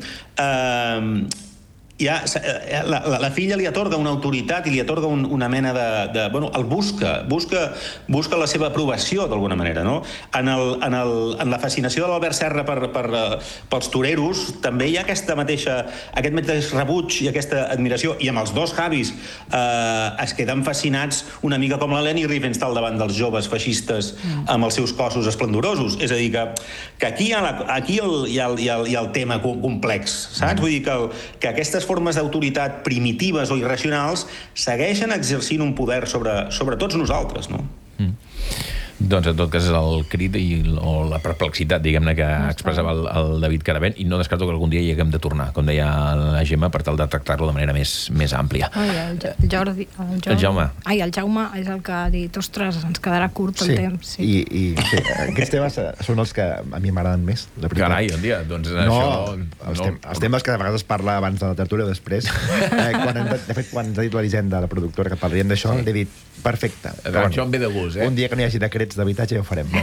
eh, ja, la, la, la filla li atorga una autoritat i li atorga un, una mena de, de... Bueno, el busca, busca, busca la seva aprovació, d'alguna manera, no? En, el, en, el, en la fascinació de l'Albert Serra per, per, pels toreros també hi ha aquesta mateixa, aquest mateix rebuig i aquesta admiració, i amb els dos Javis eh, es queden fascinats una mica com la Leni Riefenstahl davant dels joves feixistes amb els seus cossos esplendorosos. És a dir, que, que aquí, hi ha, la, aquí el, hi, ha el, hi, ha el, hi ha el tema complex, saps? Vull dir que, el, que aquestes formes d'autoritat primitives o irracionals segueixen exercint un poder sobre, sobre tots nosaltres, no? Mm. Doncs en tot cas és el crit i, o la perplexitat, diguem-ne, que expressava el, el David Caravent, i no descarto que algun dia hi haguem de tornar, com deia la Gemma, per tal de tractar-lo de manera més, més àmplia. Ai, el, el Jordi... El, Jordi, el Jaume. Ai, el Jaume és el que ha dit, ostres, ens quedarà curt el sí, temps. Sí, i, i sí, aquests temes són els que a mi m'agraden més. Carai, un dia, doncs no, això... Els, no, tem els temes que a vegades parla abans de la tertúlia o després, eh, quan hem de, de fet, quan ens ha dit l'Elisenda, la productora, que parlaríem d'això, sí. L'he dit, perfecte. Però, això em ve de gust, eh? Un dia que no hi hagi decrets d'habitatge ja ho farem.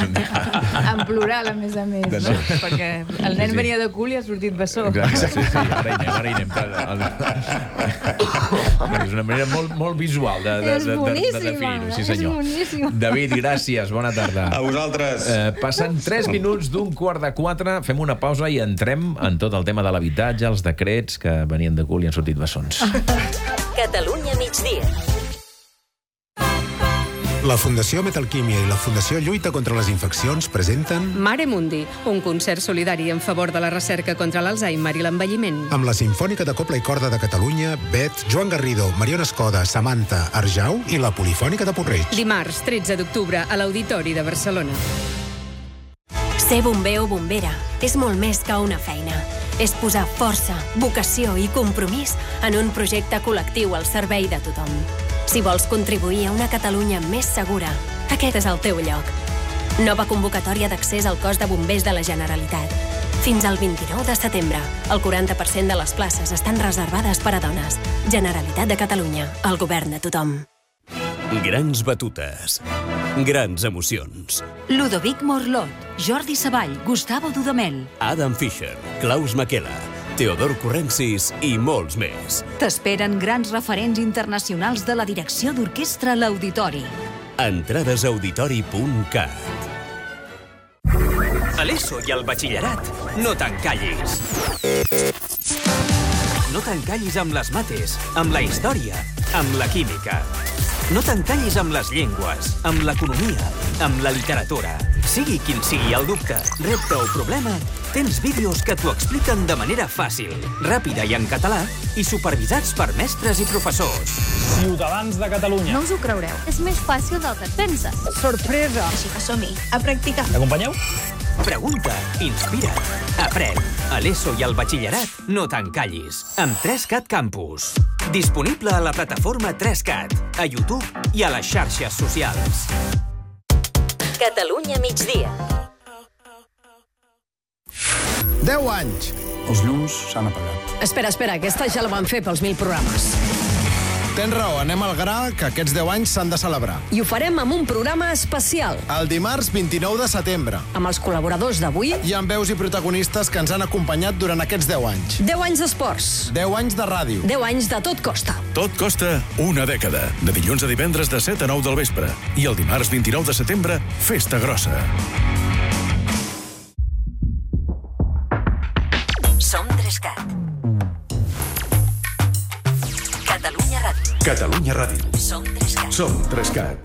En plural, a més a més, no? Perquè el nen venia de cul i ha sortit bessó. Sí, sí, ara hi anem, ara hi anem. És una manera molt, molt visual de, de, de, de, de definir-ho, sí senyor. David, gràcies, bona tarda. A vosaltres. Eh, passen tres minuts d'un quart de quatre, fem una pausa i entrem en tot el tema de l'habitatge, els decrets que venien de cul i han sortit bessons. Catalunya migdia. La Fundació Metalquímia i la Fundació Lluita contra les Infeccions presenten Mare Mundi, un concert solidari en favor de la recerca contra l'Alzheimer i l'envelliment. Amb la Simfònica de Cobla i Corda de Catalunya, Bet, Joan Garrido, Mariona Escoda, Samantha, Arjau i la Polifònica de Porreig. Dimarts, tretze d'octubre, a l'Auditori de Barcelona. Ser bomber o bombera és molt més que una feina. És posar força, vocació i compromís en un projecte col·lectiu al servei de tothom. Si vols contribuir a una Catalunya més segura, aquest és el teu lloc. Nova convocatòria d'accés al cos de bombers de la Generalitat. Fins al vint-i-nou de setembre, el quaranta per cent de les places estan reservades per a dones. Generalitat de Catalunya, el govern de tothom. Grans batutes. Grans emocions. Ludovic Morlot, Jordi Savall, Gustavo Dudamel. Adam Fischer, Klaus Makela, Teodor Corrensis i molts més. T'esperen grans referents internacionals de la direcció d'orquestra a l'Auditori. Entrades a auditori punt cat. A l'ESO i al batxillerat, no t'encallis. No t'encallis amb les mates, amb la història, amb la química. No t'encallis amb les llengües, amb l'economia, amb la literatura. Sigui quin sigui el dubte, repte o problema, tens vídeos que t'ho expliquen de manera fàcil, ràpida i en català, i supervisats per mestres i professors. Ciutadans de Catalunya. No us ho creureu, és més fàcil del que et penses. Sorpresa! Així que som-hi, a practicar. M'acompanyeu? Pregunta, inspira, aprèn. A l'ESO i al batxillerat, no t'encallis. Amb tres cat Campus. Disponible a la plataforma tres cat, a YouTube i a les xarxes socials. Catalunya migdia. deu anys. Els llums s'han apagat. Espera, espera, aquesta ja la van fer pels mil programes. Tens raó, anem al gra, que aquests deu anys s'han de celebrar. I ho farem amb un programa especial. El dimarts vint-i-nou de setembre. Amb els col·laboradors d'avui. I amb veus i protagonistes que ens han acompanyat durant aquests deu anys. deu anys d'esports. deu anys de ràdio. deu anys de Tot Costa. Tot costa una dècada. De dilluns a divendres de set a nou del vespre. I el dimarts vint-i-nou de setembre, festa grossa. Som tres cat. Catalunya Ràdio. Catalunya Ràdio. Som tres cat. Som tres cat.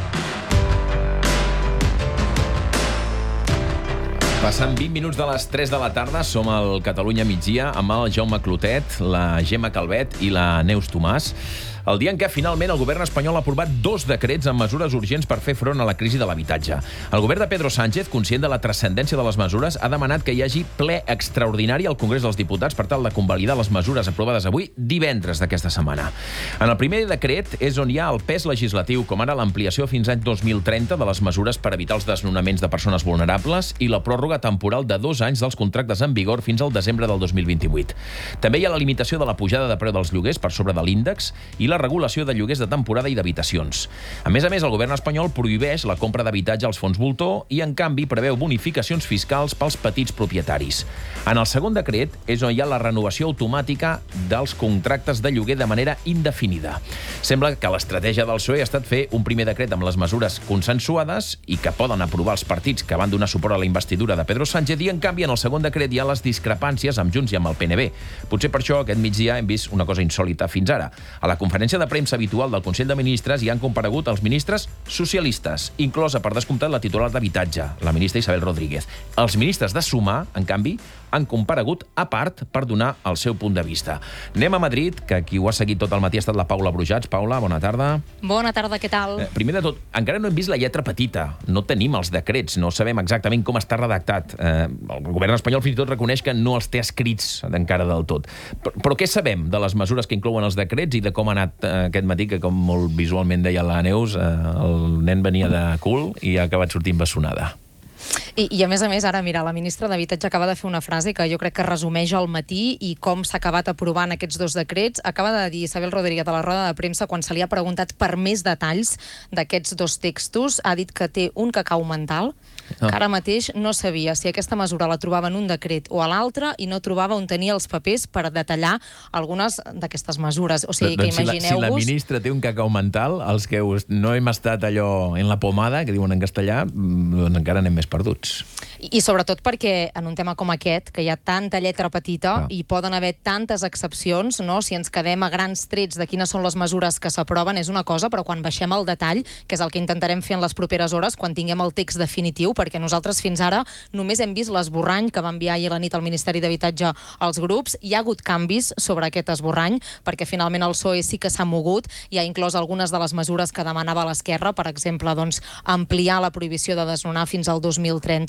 Passant vint minuts de les tres de la tarda, som al Catalunya migdia amb el Jaume Clotet, la Gemma Calvet i la Neus Tomàs. El dia en què finalment el govern espanyol ha aprovat dos decrets amb mesures urgents per fer front a la crisi de l'habitatge. El govern de Pedro Sánchez, conscient de la transcendència de les mesures, ha demanat que hi hagi ple extraordinari al Congrés dels Diputats per tal de convalidar les mesures aprovades avui divendres d'aquesta setmana. En el primer decret és on hi ha el pes legislatiu, com ara l'ampliació fins any dos mil trenta de les mesures per evitar els desnonaments de persones vulnerables i la pròrroga temporal de dos anys dels contractes en vigor fins al desembre del dos mil vint-i-vuit. També hi ha la limitació de la pujada de preu dels lloguers per sobre de l'índex i la regulació de lloguers de temporada i d'habitacions. A més a més, el govern espanyol prohibeix la compra d'habitatge als fons voltor i, en canvi, preveu bonificacions fiscals pels petits propietaris. En el segon decret és on hi ha la renovació automàtica dels contractes de lloguer de manera indefinida. Sembla que l'estratègia del P S O E ha estat fer un primer decret amb les mesures consensuades i que poden aprovar els partits que van donar suport a la investidura de Pedro Sánchez i, en canvi, en el segon decret hi ha les discrepàncies amb Junts i amb el P N B. Potser per això aquest migdia hem vist una cosa insòlita fins ara. A la conferència de premsa habitual del Consell de Ministres hi han comparegut els ministres socialistes, inclosa per descomptat la titular d'Habitatge, la ministra Isabel Rodríguez. Els ministres de Sumar, en canvi, han comparegut a part per donar el seu punt de vista. Anem a Madrid, que qui ho ha seguit tot el matí ha estat la Paula Brujats. Paula, bona tarda. Bona tarda, què tal? Eh, primer de tot, encara no hem vist la lletra petita. No tenim els decrets, no sabem exactament com està redactat. Eh, el govern espanyol fins i tot reconeix que no els té escrits encara del tot. Però, però què sabem de les mesures que inclouen els decrets i de com ha anat eh, aquest matí, que com molt visualment deia la Neus, eh, el nen venia de cul i ha acabat sortint bessonada? I, I a més a més, ara, mira, la ministra d'Habitatge acaba de fer una frase que jo crec que resumeix el matí i com s'ha acabat aprovant aquests dos decrets. Acaba de dir Isabel Rodríguez a la roda de premsa, quan se li ha preguntat per més detalls d'aquests dos textos, ha dit que té un cacau mental, ah. que ara mateix no sabia si aquesta mesura la trobava en un decret o a l'altre i no trobava on tenia els papers per detallar algunes d'aquestes mesures. O sigui, que doncs imagineu-vos... Si la, si la ministra té un cacau mental, els que no hem estat allò en la pomada, que diuen en castellà, doncs encara anem més perduts. I, I sobretot perquè en un tema com aquest, que hi ha tanta lletra petita ah. i poden haver tantes excepcions, no? Si ens quedem a grans trets de quines són les mesures que s'aproven és una cosa, però quan baixem al detall, que és el que intentarem fer en les properes hores, quan tinguem el text definitiu, perquè nosaltres fins ara només hem vist l'esborrany que va enviar ahir a la nit al Ministeri d'Habitatge als grups. Hi ha hagut canvis sobre aquest esborrany, perquè finalment el P S O E sí que s'ha mogut i ha inclòs algunes de les mesures que demanava l'esquerra, per exemple, doncs, ampliar la prohibició de desnonar fins al dos mil trenta, però avui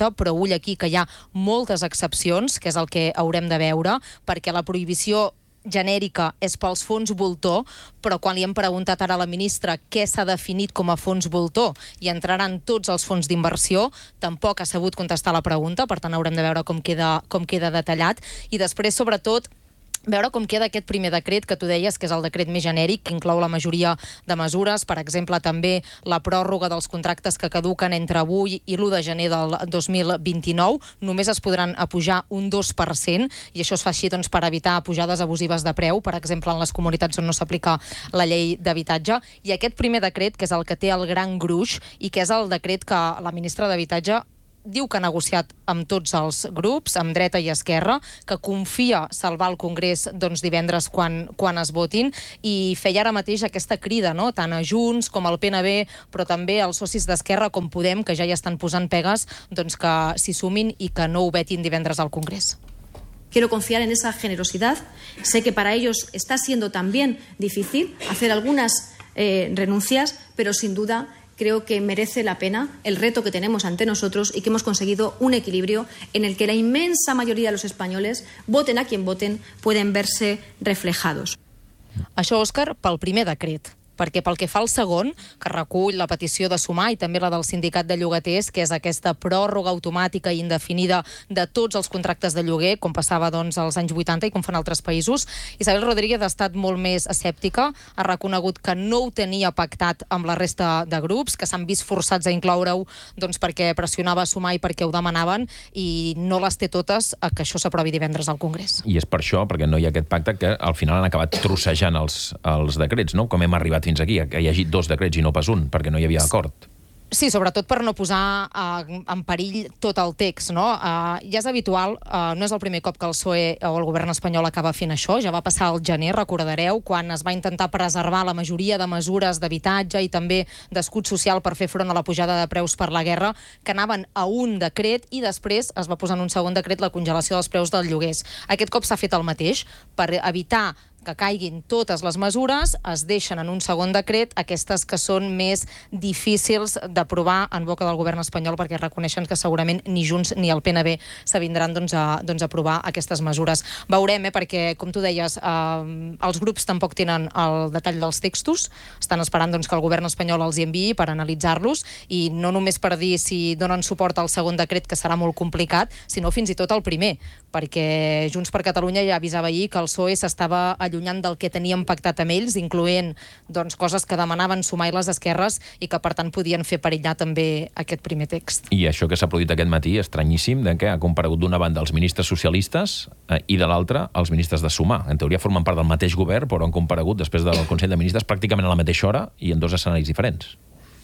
recull aquí que hi ha moltes excepcions, que és el que haurem de veure, perquè la prohibició genèrica és pels fons voltor, però quan li hem preguntat ara a la ministra què s'ha definit com a fons voltor i entraran tots els fons d'inversió, tampoc ha sabut contestar la pregunta, per tant haurem de veure com queda, com queda detallat. I després, sobretot, veure com queda aquest primer decret que tu deies, que és el decret més genèric, que inclou la majoria de mesures, per exemple, també la pròrroga dels contractes que caduquen entre avui i l'u de gener del dos mil vint-i-nou. Només es podran apujar un dos per cent, i això es fa així doncs, per evitar pujades abusives de preu, per exemple, en les comunitats on no s'aplica la llei d'habitatge. I aquest primer decret, que és el que té el gran gruix, i que és el decret que la ministra d'Habitatge diu que ha negociat amb tots els grups, amb dreta i esquerra, que confia salvar el Congrés doncs, divendres quan, quan es votin, i feia ara mateix aquesta crida, no? Tant a Junts com al P N B, però també als socis d'Esquerra com Podem, que ja hi estan posant pegues, doncs que s'hi sumin i que no ho vetin divendres al Congrés. Quiero confiar en esa generosidad. Sé que para ellos está siendo también difícil hacer algunas eh, renuncias, pero sin duda creo que merece la pena el reto que tenemos ante nosotros y que hemos conseguido un equilibrio en el que la inmensa mayoría de los españoles, voten a quien voten, pueden verse reflejados. Això, Òscar, pel primer decret. Perquè pel que fa al segon, que recull la petició de Sumar i també la del sindicat de llogaters, que és aquesta pròrroga automàtica i indefinida de tots els contractes de lloguer, com passava doncs, als anys vuitanta i com fan altres països, Isabel Rodríguez ha estat molt més escèptica, ha reconegut que no ho tenia pactat amb la resta de grups, que s'han vist forçats a incloure-ho doncs, perquè pressionava Sumar i perquè ho demanaven, i no les té totes a que això s'aprovi divendres al Congrés. I és per això, perquè no hi ha aquest pacte, que al final han acabat trossejant els, els decrets, no? Com hem arribat fins aquí, que hi hagi dos decrets i no pas un, perquè no hi havia acord. Sí, sobretot per no posar uh, en perill tot el text, no? Uh, ja és habitual, uh, no és el primer cop que el P S O E o el govern espanyol acaba fent això, ja va passar al gener, recordareu, quan es va intentar preservar la majoria de mesures d'habitatge i també d'escut social per fer front a la pujada de preus per la guerra, que anaven a un decret i després es va posar en un segon decret la congelació dels preus dels lloguers. Aquest cop s'ha fet el mateix, per evitar que caiguin totes les mesures, es deixen en un segon decret aquestes que són més difícils d'aprovar en boca del govern espanyol, perquè reconeixen que segurament ni Junts ni el P N B s'avindran doncs, a doncs, aprovar aquestes mesures. Veurem, eh, perquè, com tu deies, eh, els grups tampoc tenen el detall dels textos, estan esperant doncs, que el govern espanyol els hi enviï per analitzar-los, i no només per dir si donen suport al segon decret, que serà molt complicat, sinó fins i tot al primer, perquè Junts per Catalunya ja avisava ahir que el P S O E s'estava allunyant del que teníem pactat amb ells, incloent doncs, coses que demanaven Sumar i les esquerres i que, per tant, podien fer perillar també aquest primer text. I això que s'ha produït aquest matí, estranyíssim, de que ha comparegut d'una banda els ministres socialistes eh, i de l'altra els ministres de Sumar. En teoria formen part del mateix govern, però han comparegut després del Consell de Ministres pràcticament a la mateixa hora i en dos escenaris diferents.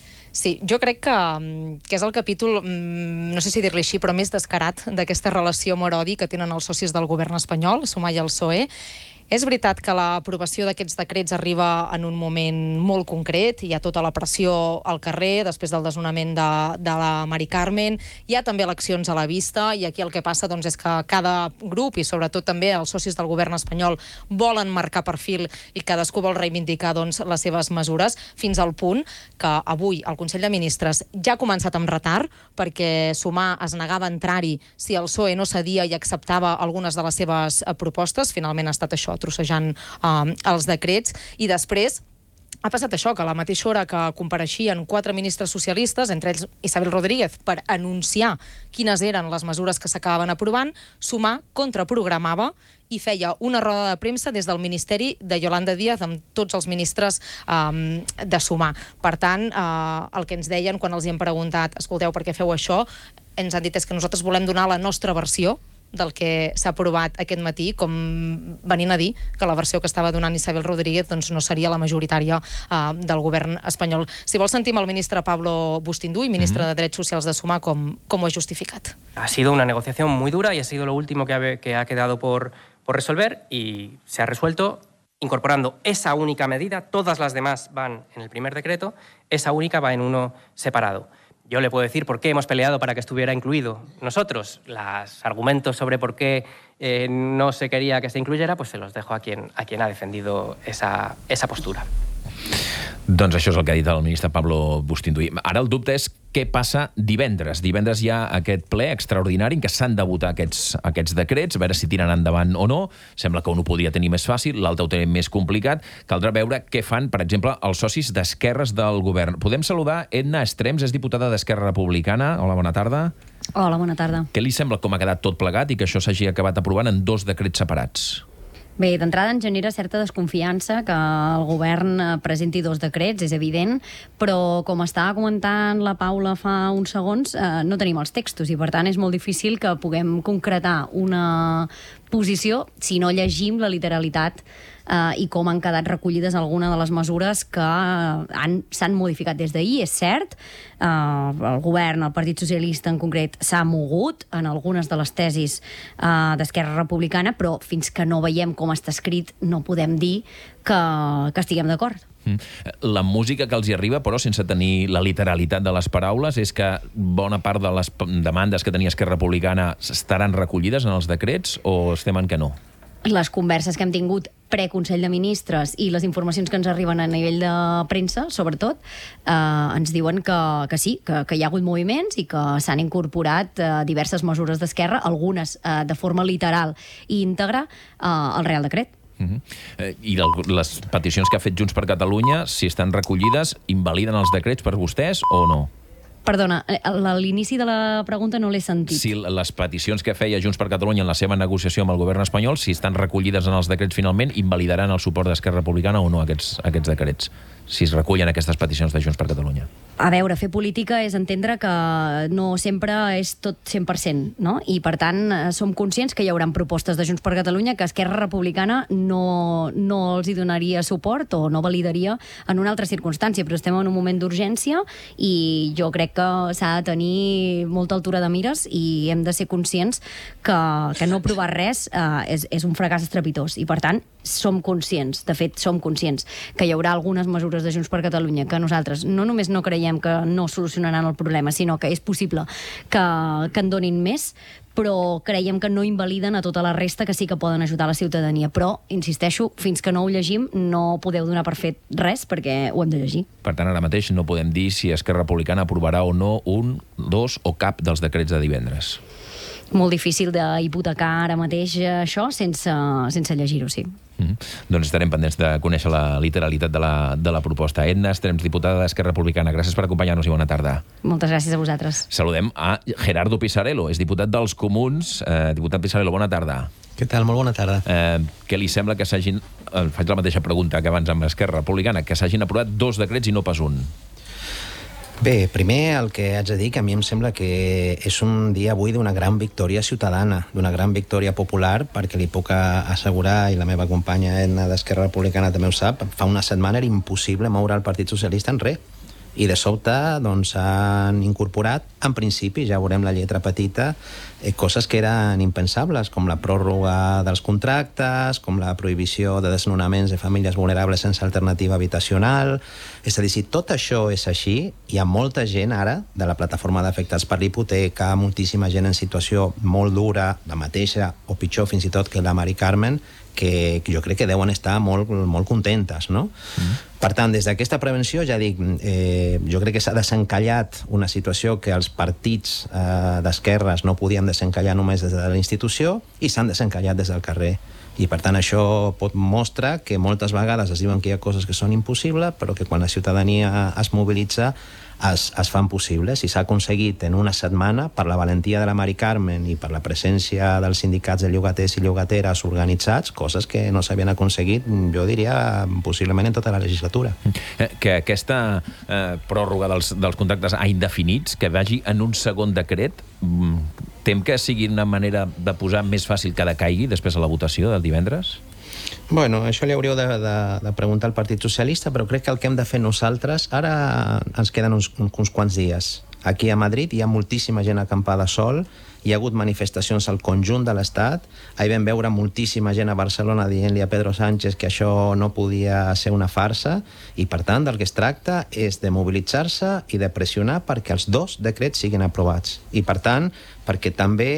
Sí, jo crec que, que és el capítol, no sé si dir-li així, però més descarat d'aquesta relació amor-odi que tenen els socis del govern espanyol, Sumar i el P S O E. És veritat que l'aprovació d'aquests decrets arriba en un moment molt concret, hi ha tota la pressió al carrer després del desnonament de, de la Mari Carmen, hi ha també eleccions a la vista, i aquí el que passa doncs, és que cada grup, i sobretot també els socis del govern espanyol, volen marcar perfil i cadascú vol reivindicar doncs, les seves mesures, fins al punt que avui el Consell de Ministres ja ha començat amb retard, perquè Sumar es negava a entrar-hi si el P S O E no cedia i acceptava algunes de les seves propostes. Finalment ha estat això, trossejant eh, els decrets, i després ha passat això, que a la mateixa hora que compareixien quatre ministres socialistes, entre ells Isabel Rodríguez, per anunciar quines eren les mesures que s'acabaven aprovant, Sumar contraprogramava i feia una roda de premsa des del Ministeri de Yolanda Díaz amb tots els ministres um, de Sumar. Per tant, uh, el que ens deien quan els hi hem preguntat, escolteu, per què feu això? Ens han dit és que nosaltres volem donar la nostra versió del que s'ha aprovat aquest matí, com venint a dir que la versió que estava donant Isabel Rodríguez doncs, no seria la majoritària uh, del govern espanyol. Si vols, sentim el ministre Pablo Bustinduy, ministre mm-hmm. de Drets Socials de Sumar, com, com ho ha justificat. Ha sido una negociación muy dura y ha sido lo último que ha, que ha quedado por, por resolver, y se ha resuelto incorporando esa única medida. Todas las demás van en el primer decreto, esa única va en uno separado. Yo le puedo decir por qué hemos peleado para que estuviera incluido nosotros. Los argumentos sobre por qué eh, no se quería que se incluyera, pues se los dejo a quien, a quien ha defendido esa, esa postura. Doncs això és el que ha dit el ministre Pablo Bustinduy. Ara el dubte és què passa divendres. Divendres hi ha aquest ple extraordinari en què s'han de votar aquests, aquests decrets, a veure si tiren endavant o no. Sembla que un ho podria tenir més fàcil, l'altre ho tenim més complicat. Caldrà veure què fan, per exemple, els socis d'esquerres del govern. Podem saludar Edna Estrems, és diputada d'Esquerra Republicana. Hola, bona tarda. Hola, bona tarda. Què li sembla com ha quedat tot plegat i que això s'hagi acabat aprovant en dos decrets separats? Bé, d'entrada ens genera certa desconfiança que el govern presenti dos decrets, és evident, però com estava comentant la Paula fa uns segons, eh, no tenim els textos i per tant és molt difícil que puguem concretar una posició si no llegim la literalitat eh, i com han quedat recollides algunes de les mesures que han, s'han modificat des d'ahir, és cert. Eh, el govern, el Partit Socialista en concret, s'ha mogut en algunes de les tesis eh, d'Esquerra Republicana, però fins que no veiem com està escrit no podem dir que, que estiguem d'acord. La música que els hi arriba, però, sense tenir la literalitat de les paraules, és que bona part de les demandes que tenia Esquerra Republicana estaran recollides en els decrets o estem en que no? Les converses que hem tingut pre-Consell de Ministres i les informacions que ens arriben a nivell de premsa, sobretot, eh, ens diuen que, que sí, que, que hi ha hagut moviments i que s'han incorporat eh, diverses mesures d'Esquerra, algunes eh, de forma literal i íntegra eh, al Real Decret. Uh-huh. eh, I el, les peticions que ha fet Junts per Catalunya, si estan recollides, invaliden els decrets per vostès o no? Perdona, a l'inici de la pregunta no l'he sentit. Si les peticions que feia Junts per Catalunya en la seva negociació amb el govern espanyol, si estan recollides en els decrets finalment, invalidaran el suport d'Esquerra Republicana o no aquests, aquests decrets, si es recullen aquestes peticions de Junts per Catalunya. A veure, fer política és entendre que no sempre és tot cent per cent, no? I, per tant, som conscients que hi haurà propostes de Junts per Catalunya que Esquerra Republicana no, no els hi donaria suport o no validaria en una altra circumstància, però estem en un moment d'urgència i jo crec que s'ha de tenir molta altura de mires i hem de ser conscients que, que no aprovar res eh, és, és un fracàs estrepitós i, per tant, som conscients, de fet, som conscients que hi haurà algunes mesures de Junts per Catalunya que nosaltres no només no creiem que no solucionaran el problema, sinó que és possible que, que en donin més, però creiem que no invaliden a tota la resta que sí que poden ajudar la ciutadania. Però, insisteixo, fins que no ho llegim no podeu donar per fet res perquè ho hem de llegir. Per tant, ara mateix no podem dir si Esquerra Republicana aprovarà o no un, dos o cap dels decrets de divendres. Molt difícil d'hipotecar ara mateix això sense, sense llegir-ho, sí. Mm-hmm. Doncs estarem pendents de conèixer la literalitat de la, de la proposta. Edna Estrems, diputada d'Esquerra Republicana, gràcies per acompanyar-nos i bona tarda. Moltes gràcies a vosaltres. Saludem a Gerardo Pisarello, és diputat dels Comuns. Eh, diputat Pisarello, bona tarda. Què tal? Molt bona tarda. Eh, què li sembla que s'hagin... Eh, faig la mateixa pregunta que abans amb Esquerra Republicana, que s'hagin aprovat dos decrets i no pas un? Bé, primer el que haig de dir que a mi em sembla que és un dia avui d'una gran victòria ciutadana, d'una gran victòria popular, perquè li puc assegurar, i la meva companya Edna d'Esquerra Republicana també ho sap, fa una setmana era impossible moure el Partit Socialista en res. I de sobte doncs, han incorporat, en principi, ja veurem la lletra petita, eh, coses que eren impensables, com la pròrroga dels contractes, com la prohibició de desnonaments de famílies vulnerables sense alternativa habitacional. És a dir, si tot això és així, hi ha molta gent ara, de la plataforma d'afectats per l'hipoteca, moltíssima gent en situació molt dura, la mateixa o pitjor fins i tot que la Mari Carmen, que jo crec que deuen estar molt, molt contentes, no? Mm. Per tant, des d'aquesta prevenció, ja dic, eh, jo crec que s'ha desencallat una situació que els partits eh, d'esquerres no podien desencallar només des de la institució i s'han desencallat des del carrer. I, per tant, això pot mostrar que moltes vegades es diuen que hi ha coses que són impossibles, però que quan la ciutadania es mobilitza es, es fan possibles. I s'ha aconseguit en una setmana, per la valentia de la Mari Carmen i per la presència dels sindicats de llogaters i llogateres organitzats, coses que no s'havien aconseguit, jo diria, possiblement en tota la legislatura. Que aquesta eh, pròrroga dels, dels contractes a indefinits, que vagi en un segon decret, tem que sigui una manera de posar més fàcil que decaigui després de la votació del divendres? Bueno, això li hauríeu de, de, de preguntar al Partit Socialista, però crec que el que hem de fer nosaltres, ara ens queden uns, uns quants dies. Aquí a Madrid hi ha moltíssima gent acampada sol, hi ha hagut manifestacions al conjunt de l'Estat, ahir vam veure moltíssima gent a Barcelona dient-li a Pedro Sánchez que això no podia ser una farsa, i per tant del que es tracta és de mobilitzar-se i de pressionar perquè els dos decrets siguin aprovats. I per tant, perquè també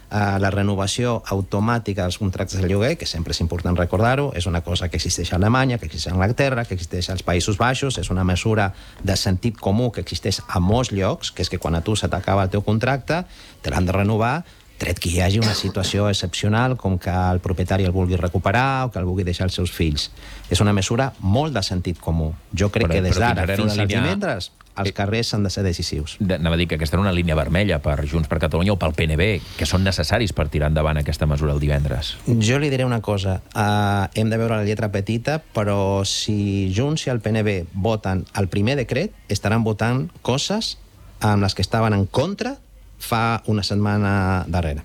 la renovació automàtica dels contractes de lloguer, que sempre és important recordar-ho, és una cosa que existeix a Alemanya, que existeix a Anglaterra, que existeix als Països Baixos, és una mesura de sentit comú que existeix a molts llocs, que és que quan a tu se t'acaba el teu contracte, te l'han de renovar, tret que hi hagi una situació excepcional com que el propietari el vulgui recuperar o que el vulgui deixar als seus fills. És una mesura molt de sentit comú. Jo crec però, que des d'ara fins als línia... divendres els carrers han de ser decisius. Anava a dir que aquesta era una línia vermella per Junts per Catalunya o pel P N B, que són necessaris per tirar endavant aquesta mesura el divendres. Jo li diré una cosa. Uh, hem de veure la lletra petita, però si Junts i el P N B voten el primer decret, estaran votant coses amb les que estaven en contra fa una setmana darrere.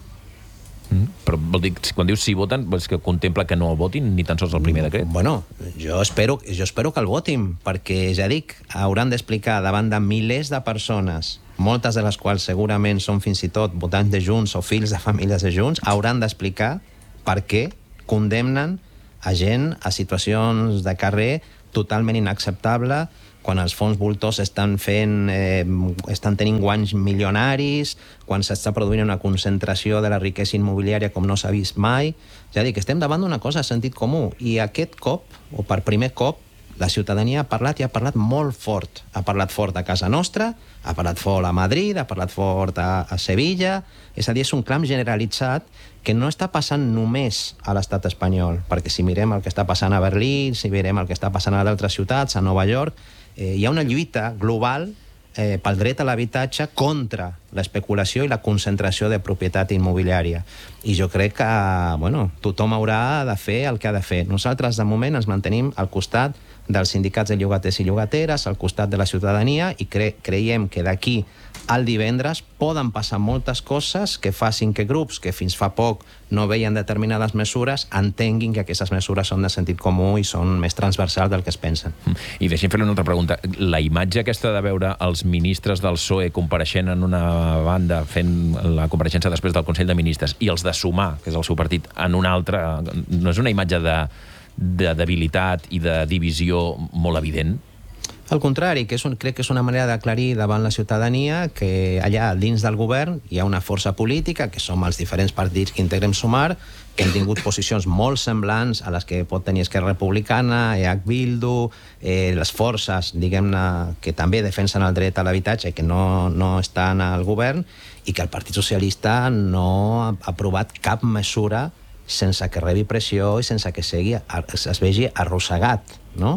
Mm, però vol dir, quan dius si voten, és que contempla que no el votin ni tan sols el primer decret? Bueno, jo espero, jo espero que el votin, perquè, ja dic, hauran d'explicar davant de milers de persones, moltes de les quals segurament són fins i tot votants de Junts o fills de famílies de Junts, hauran d'explicar per què condemnen a gent a situacions de carrer totalment inacceptable, quan els fons voltors estan fent, eh, estan tenint guanys milionaris, quan s'està produint una concentració de la riquesa immobiliària com no s'ha vist mai. Ja dic, estem davant d'una cosa de sentit comú, i aquest cop, o per primer cop, la ciutadania ha parlat i ha parlat molt fort. Ha parlat fort a casa nostra, ha parlat fort a Madrid, ha parlat fort a, a Sevilla. És a dir, és un clam generalitzat que no està passant només a l'estat espanyol, perquè si mirem el que està passant a Berlín, si mirem el que està passant a d'altres ciutats, a Nova York, eh, hi ha una lluita global eh, pel dret a l'habitatge contra l'especulació i la concentració de propietat immobiliària. I jo crec que, bueno, tothom haurà de fer el que ha de fer. Nosaltres, de moment, ens mantenim al costat dels sindicats de llogaters i llogateres, al costat de la ciutadania, i cre creiem que d'aquí al divendres poden passar moltes coses que facin que grups que fins fa poc no veien determinades mesures entenguin que aquestes mesures són de sentit comú i són més transversals del que es pensen. I deixem fer-li una altra pregunta. La imatge aquesta de veure els ministres del P S O E compareixent en una banda, fent la compareixença després del Consell de Ministres, i els de Sumar, que és el seu partit, en una altra, no és una imatge de, de debilitat i de divisió molt evident? Al contrari, que és un, crec que és una manera d'aclarir davant la ciutadania que allà dins del govern hi ha una força política, que som els diferents partits que integrem Sumar, que hem tingut posicions molt semblants a les que pot tenir Esquerra Republicana, E H Bildu, eh, les forces, diguem-ne, que també defensen el dret a l'habitatge i que no, no estan al govern, i que el Partit Socialista no ha aprovat cap mesura sense que rebi pressió i sense que segui, es vegi arrossegat, no?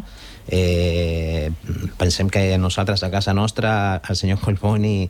Eh, pensem que nosaltres a casa nostra el senyor Collboni eh,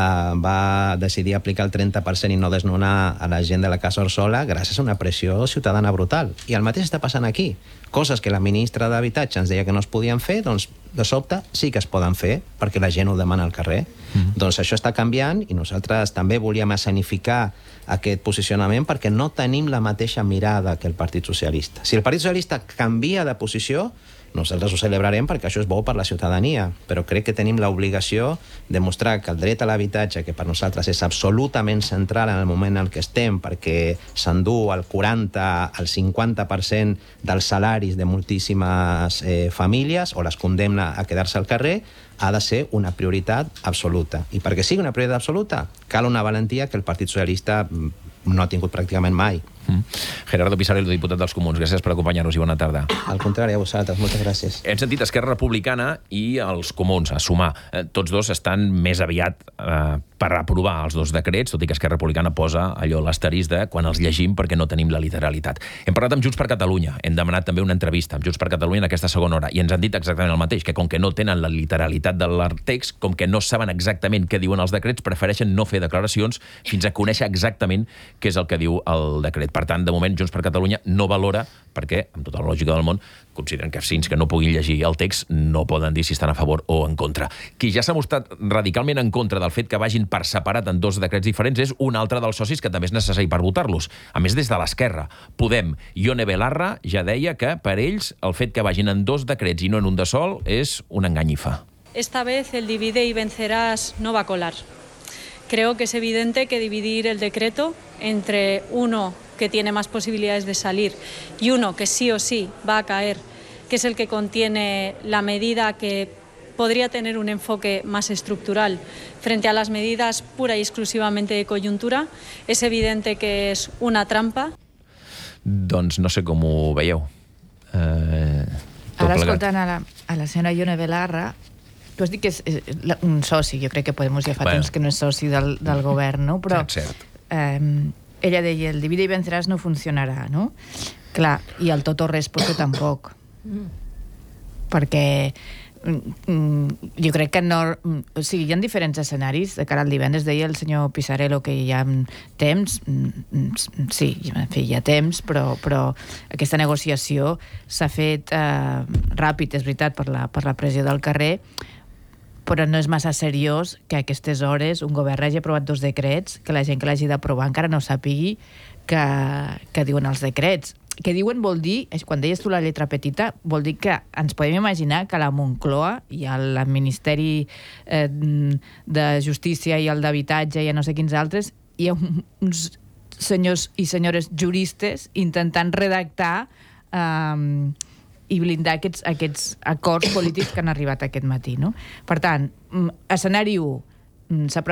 va decidir aplicar el trenta per cent i no desnonar a la gent de la Casa Orsola gràcies a una pressió ciutadana brutal, i el mateix està passant aquí. Coses que la ministra d'Habitatge ens deia que no es podien fer, doncs de sobte sí que es poden fer perquè la gent ho demana al carrer. Mm-hmm. Doncs això està canviant, i nosaltres també volíem escenificar aquest posicionament perquè no tenim la mateixa mirada que el Partit Socialista. Si el Partit Socialista canvia de posició, nosaltres ho celebrarem perquè això és bo per la ciutadania, però crec que tenim l'obligació de mostrar que el dret a l'habitatge, que per nosaltres és absolutament central en el moment en què estem, perquè s'endú el quaranta al cinquanta per cent dels salaris de moltíssimes eh, famílies o les condemna a quedar-se al carrer, ha de ser una prioritat absoluta. I perquè sigui una prioritat absoluta, cal una valentia que el Partit Socialista no ha tingut pràcticament mai. Mm. Gerardo Pisarello, diputat dels Comuns, gràcies per acompanyar-nos i bona tarda. Al contrari, a vosaltres, moltes gràcies. Hem sentit Esquerra Republicana i els Comuns, a Sumar. Eh, tots dos estan més aviat eh, per aprovar els dos decrets, tot i que Esquerra Republicana posa allò l'asterisc de quan els llegim perquè no tenim la literalitat. Hem parlat amb Junts per Catalunya, hem demanat també una entrevista amb Junts per Catalunya en aquesta segona hora, i ens han dit exactament el mateix, que com que no tenen la literalitat del text, com que no saben exactament què diuen els decrets, prefereixen no fer declaracions fins a conèixer exactament què és el que diu el decret. Per tant, de moment, Junts per Catalunya no valora, perquè, amb tota la lògica del món, consideren que fins que no puguin llegir el text no poden dir si estan a favor o en contra. Qui ja s'ha mostrat radicalment en contra del fet que vagin per separat en dos decrets diferents és un altre dels socis que també és necessari per votar-los. A més, des de l'Esquerra. Podem. Ione Belarra ja deia que per ells el fet que vagin en dos decrets i no en un de sol és una enganyifa. Esta vez el divide y vencerás no va a colar. Creo que es evidente que dividir el decreto entre uno que tiene más posibilidades de salir y uno que sí o sí va a caer, que es el que contiene la medida que podría tener un enfoque más estructural. Frente a las medidas pura y exclusivamente de coyuntura, es evidente que es una trampa. Doncs no sé com ho veieu. Eh, Ara, escoltant a la, a la senyora Ione Belarra, tu has dit que és, és un soci, jo crec que Podemos ja fa bueno. temps que no és soci del, del govern, no? Però eh, ella deia, el divide i venceràs no funcionarà, no? Clar, i el tot o res potser tampoc. Mm. Perquè mm, jo crec que no... O sigui, hi ha diferents escenaris. De cara al divendres deia el senyor Pisarello que hi ha temps. Mm, sí, en fi, hi ha temps, però, però aquesta negociació s'ha fet eh, ràpid, és veritat, per la, per la pressió del carrer, però no és massa seriós que a aquestes hores un govern hagi aprovat dos decrets, que la gent que l'hagi d'aprovar encara no sàpigui que, que diuen els decrets. Que diuen vol dir, quan deies tu la lletra petita, vol dir que ens podem imaginar que a la Moncloa i al Ministeri eh, de Justícia i al d'Habitatge i a no sé quins altres, hi ha uns senyors i senyores juristes intentant redactar eh, i blindar aquests, aquests acords polítics que han arribat aquest matí, no? Per tant, escenari u, s'aprova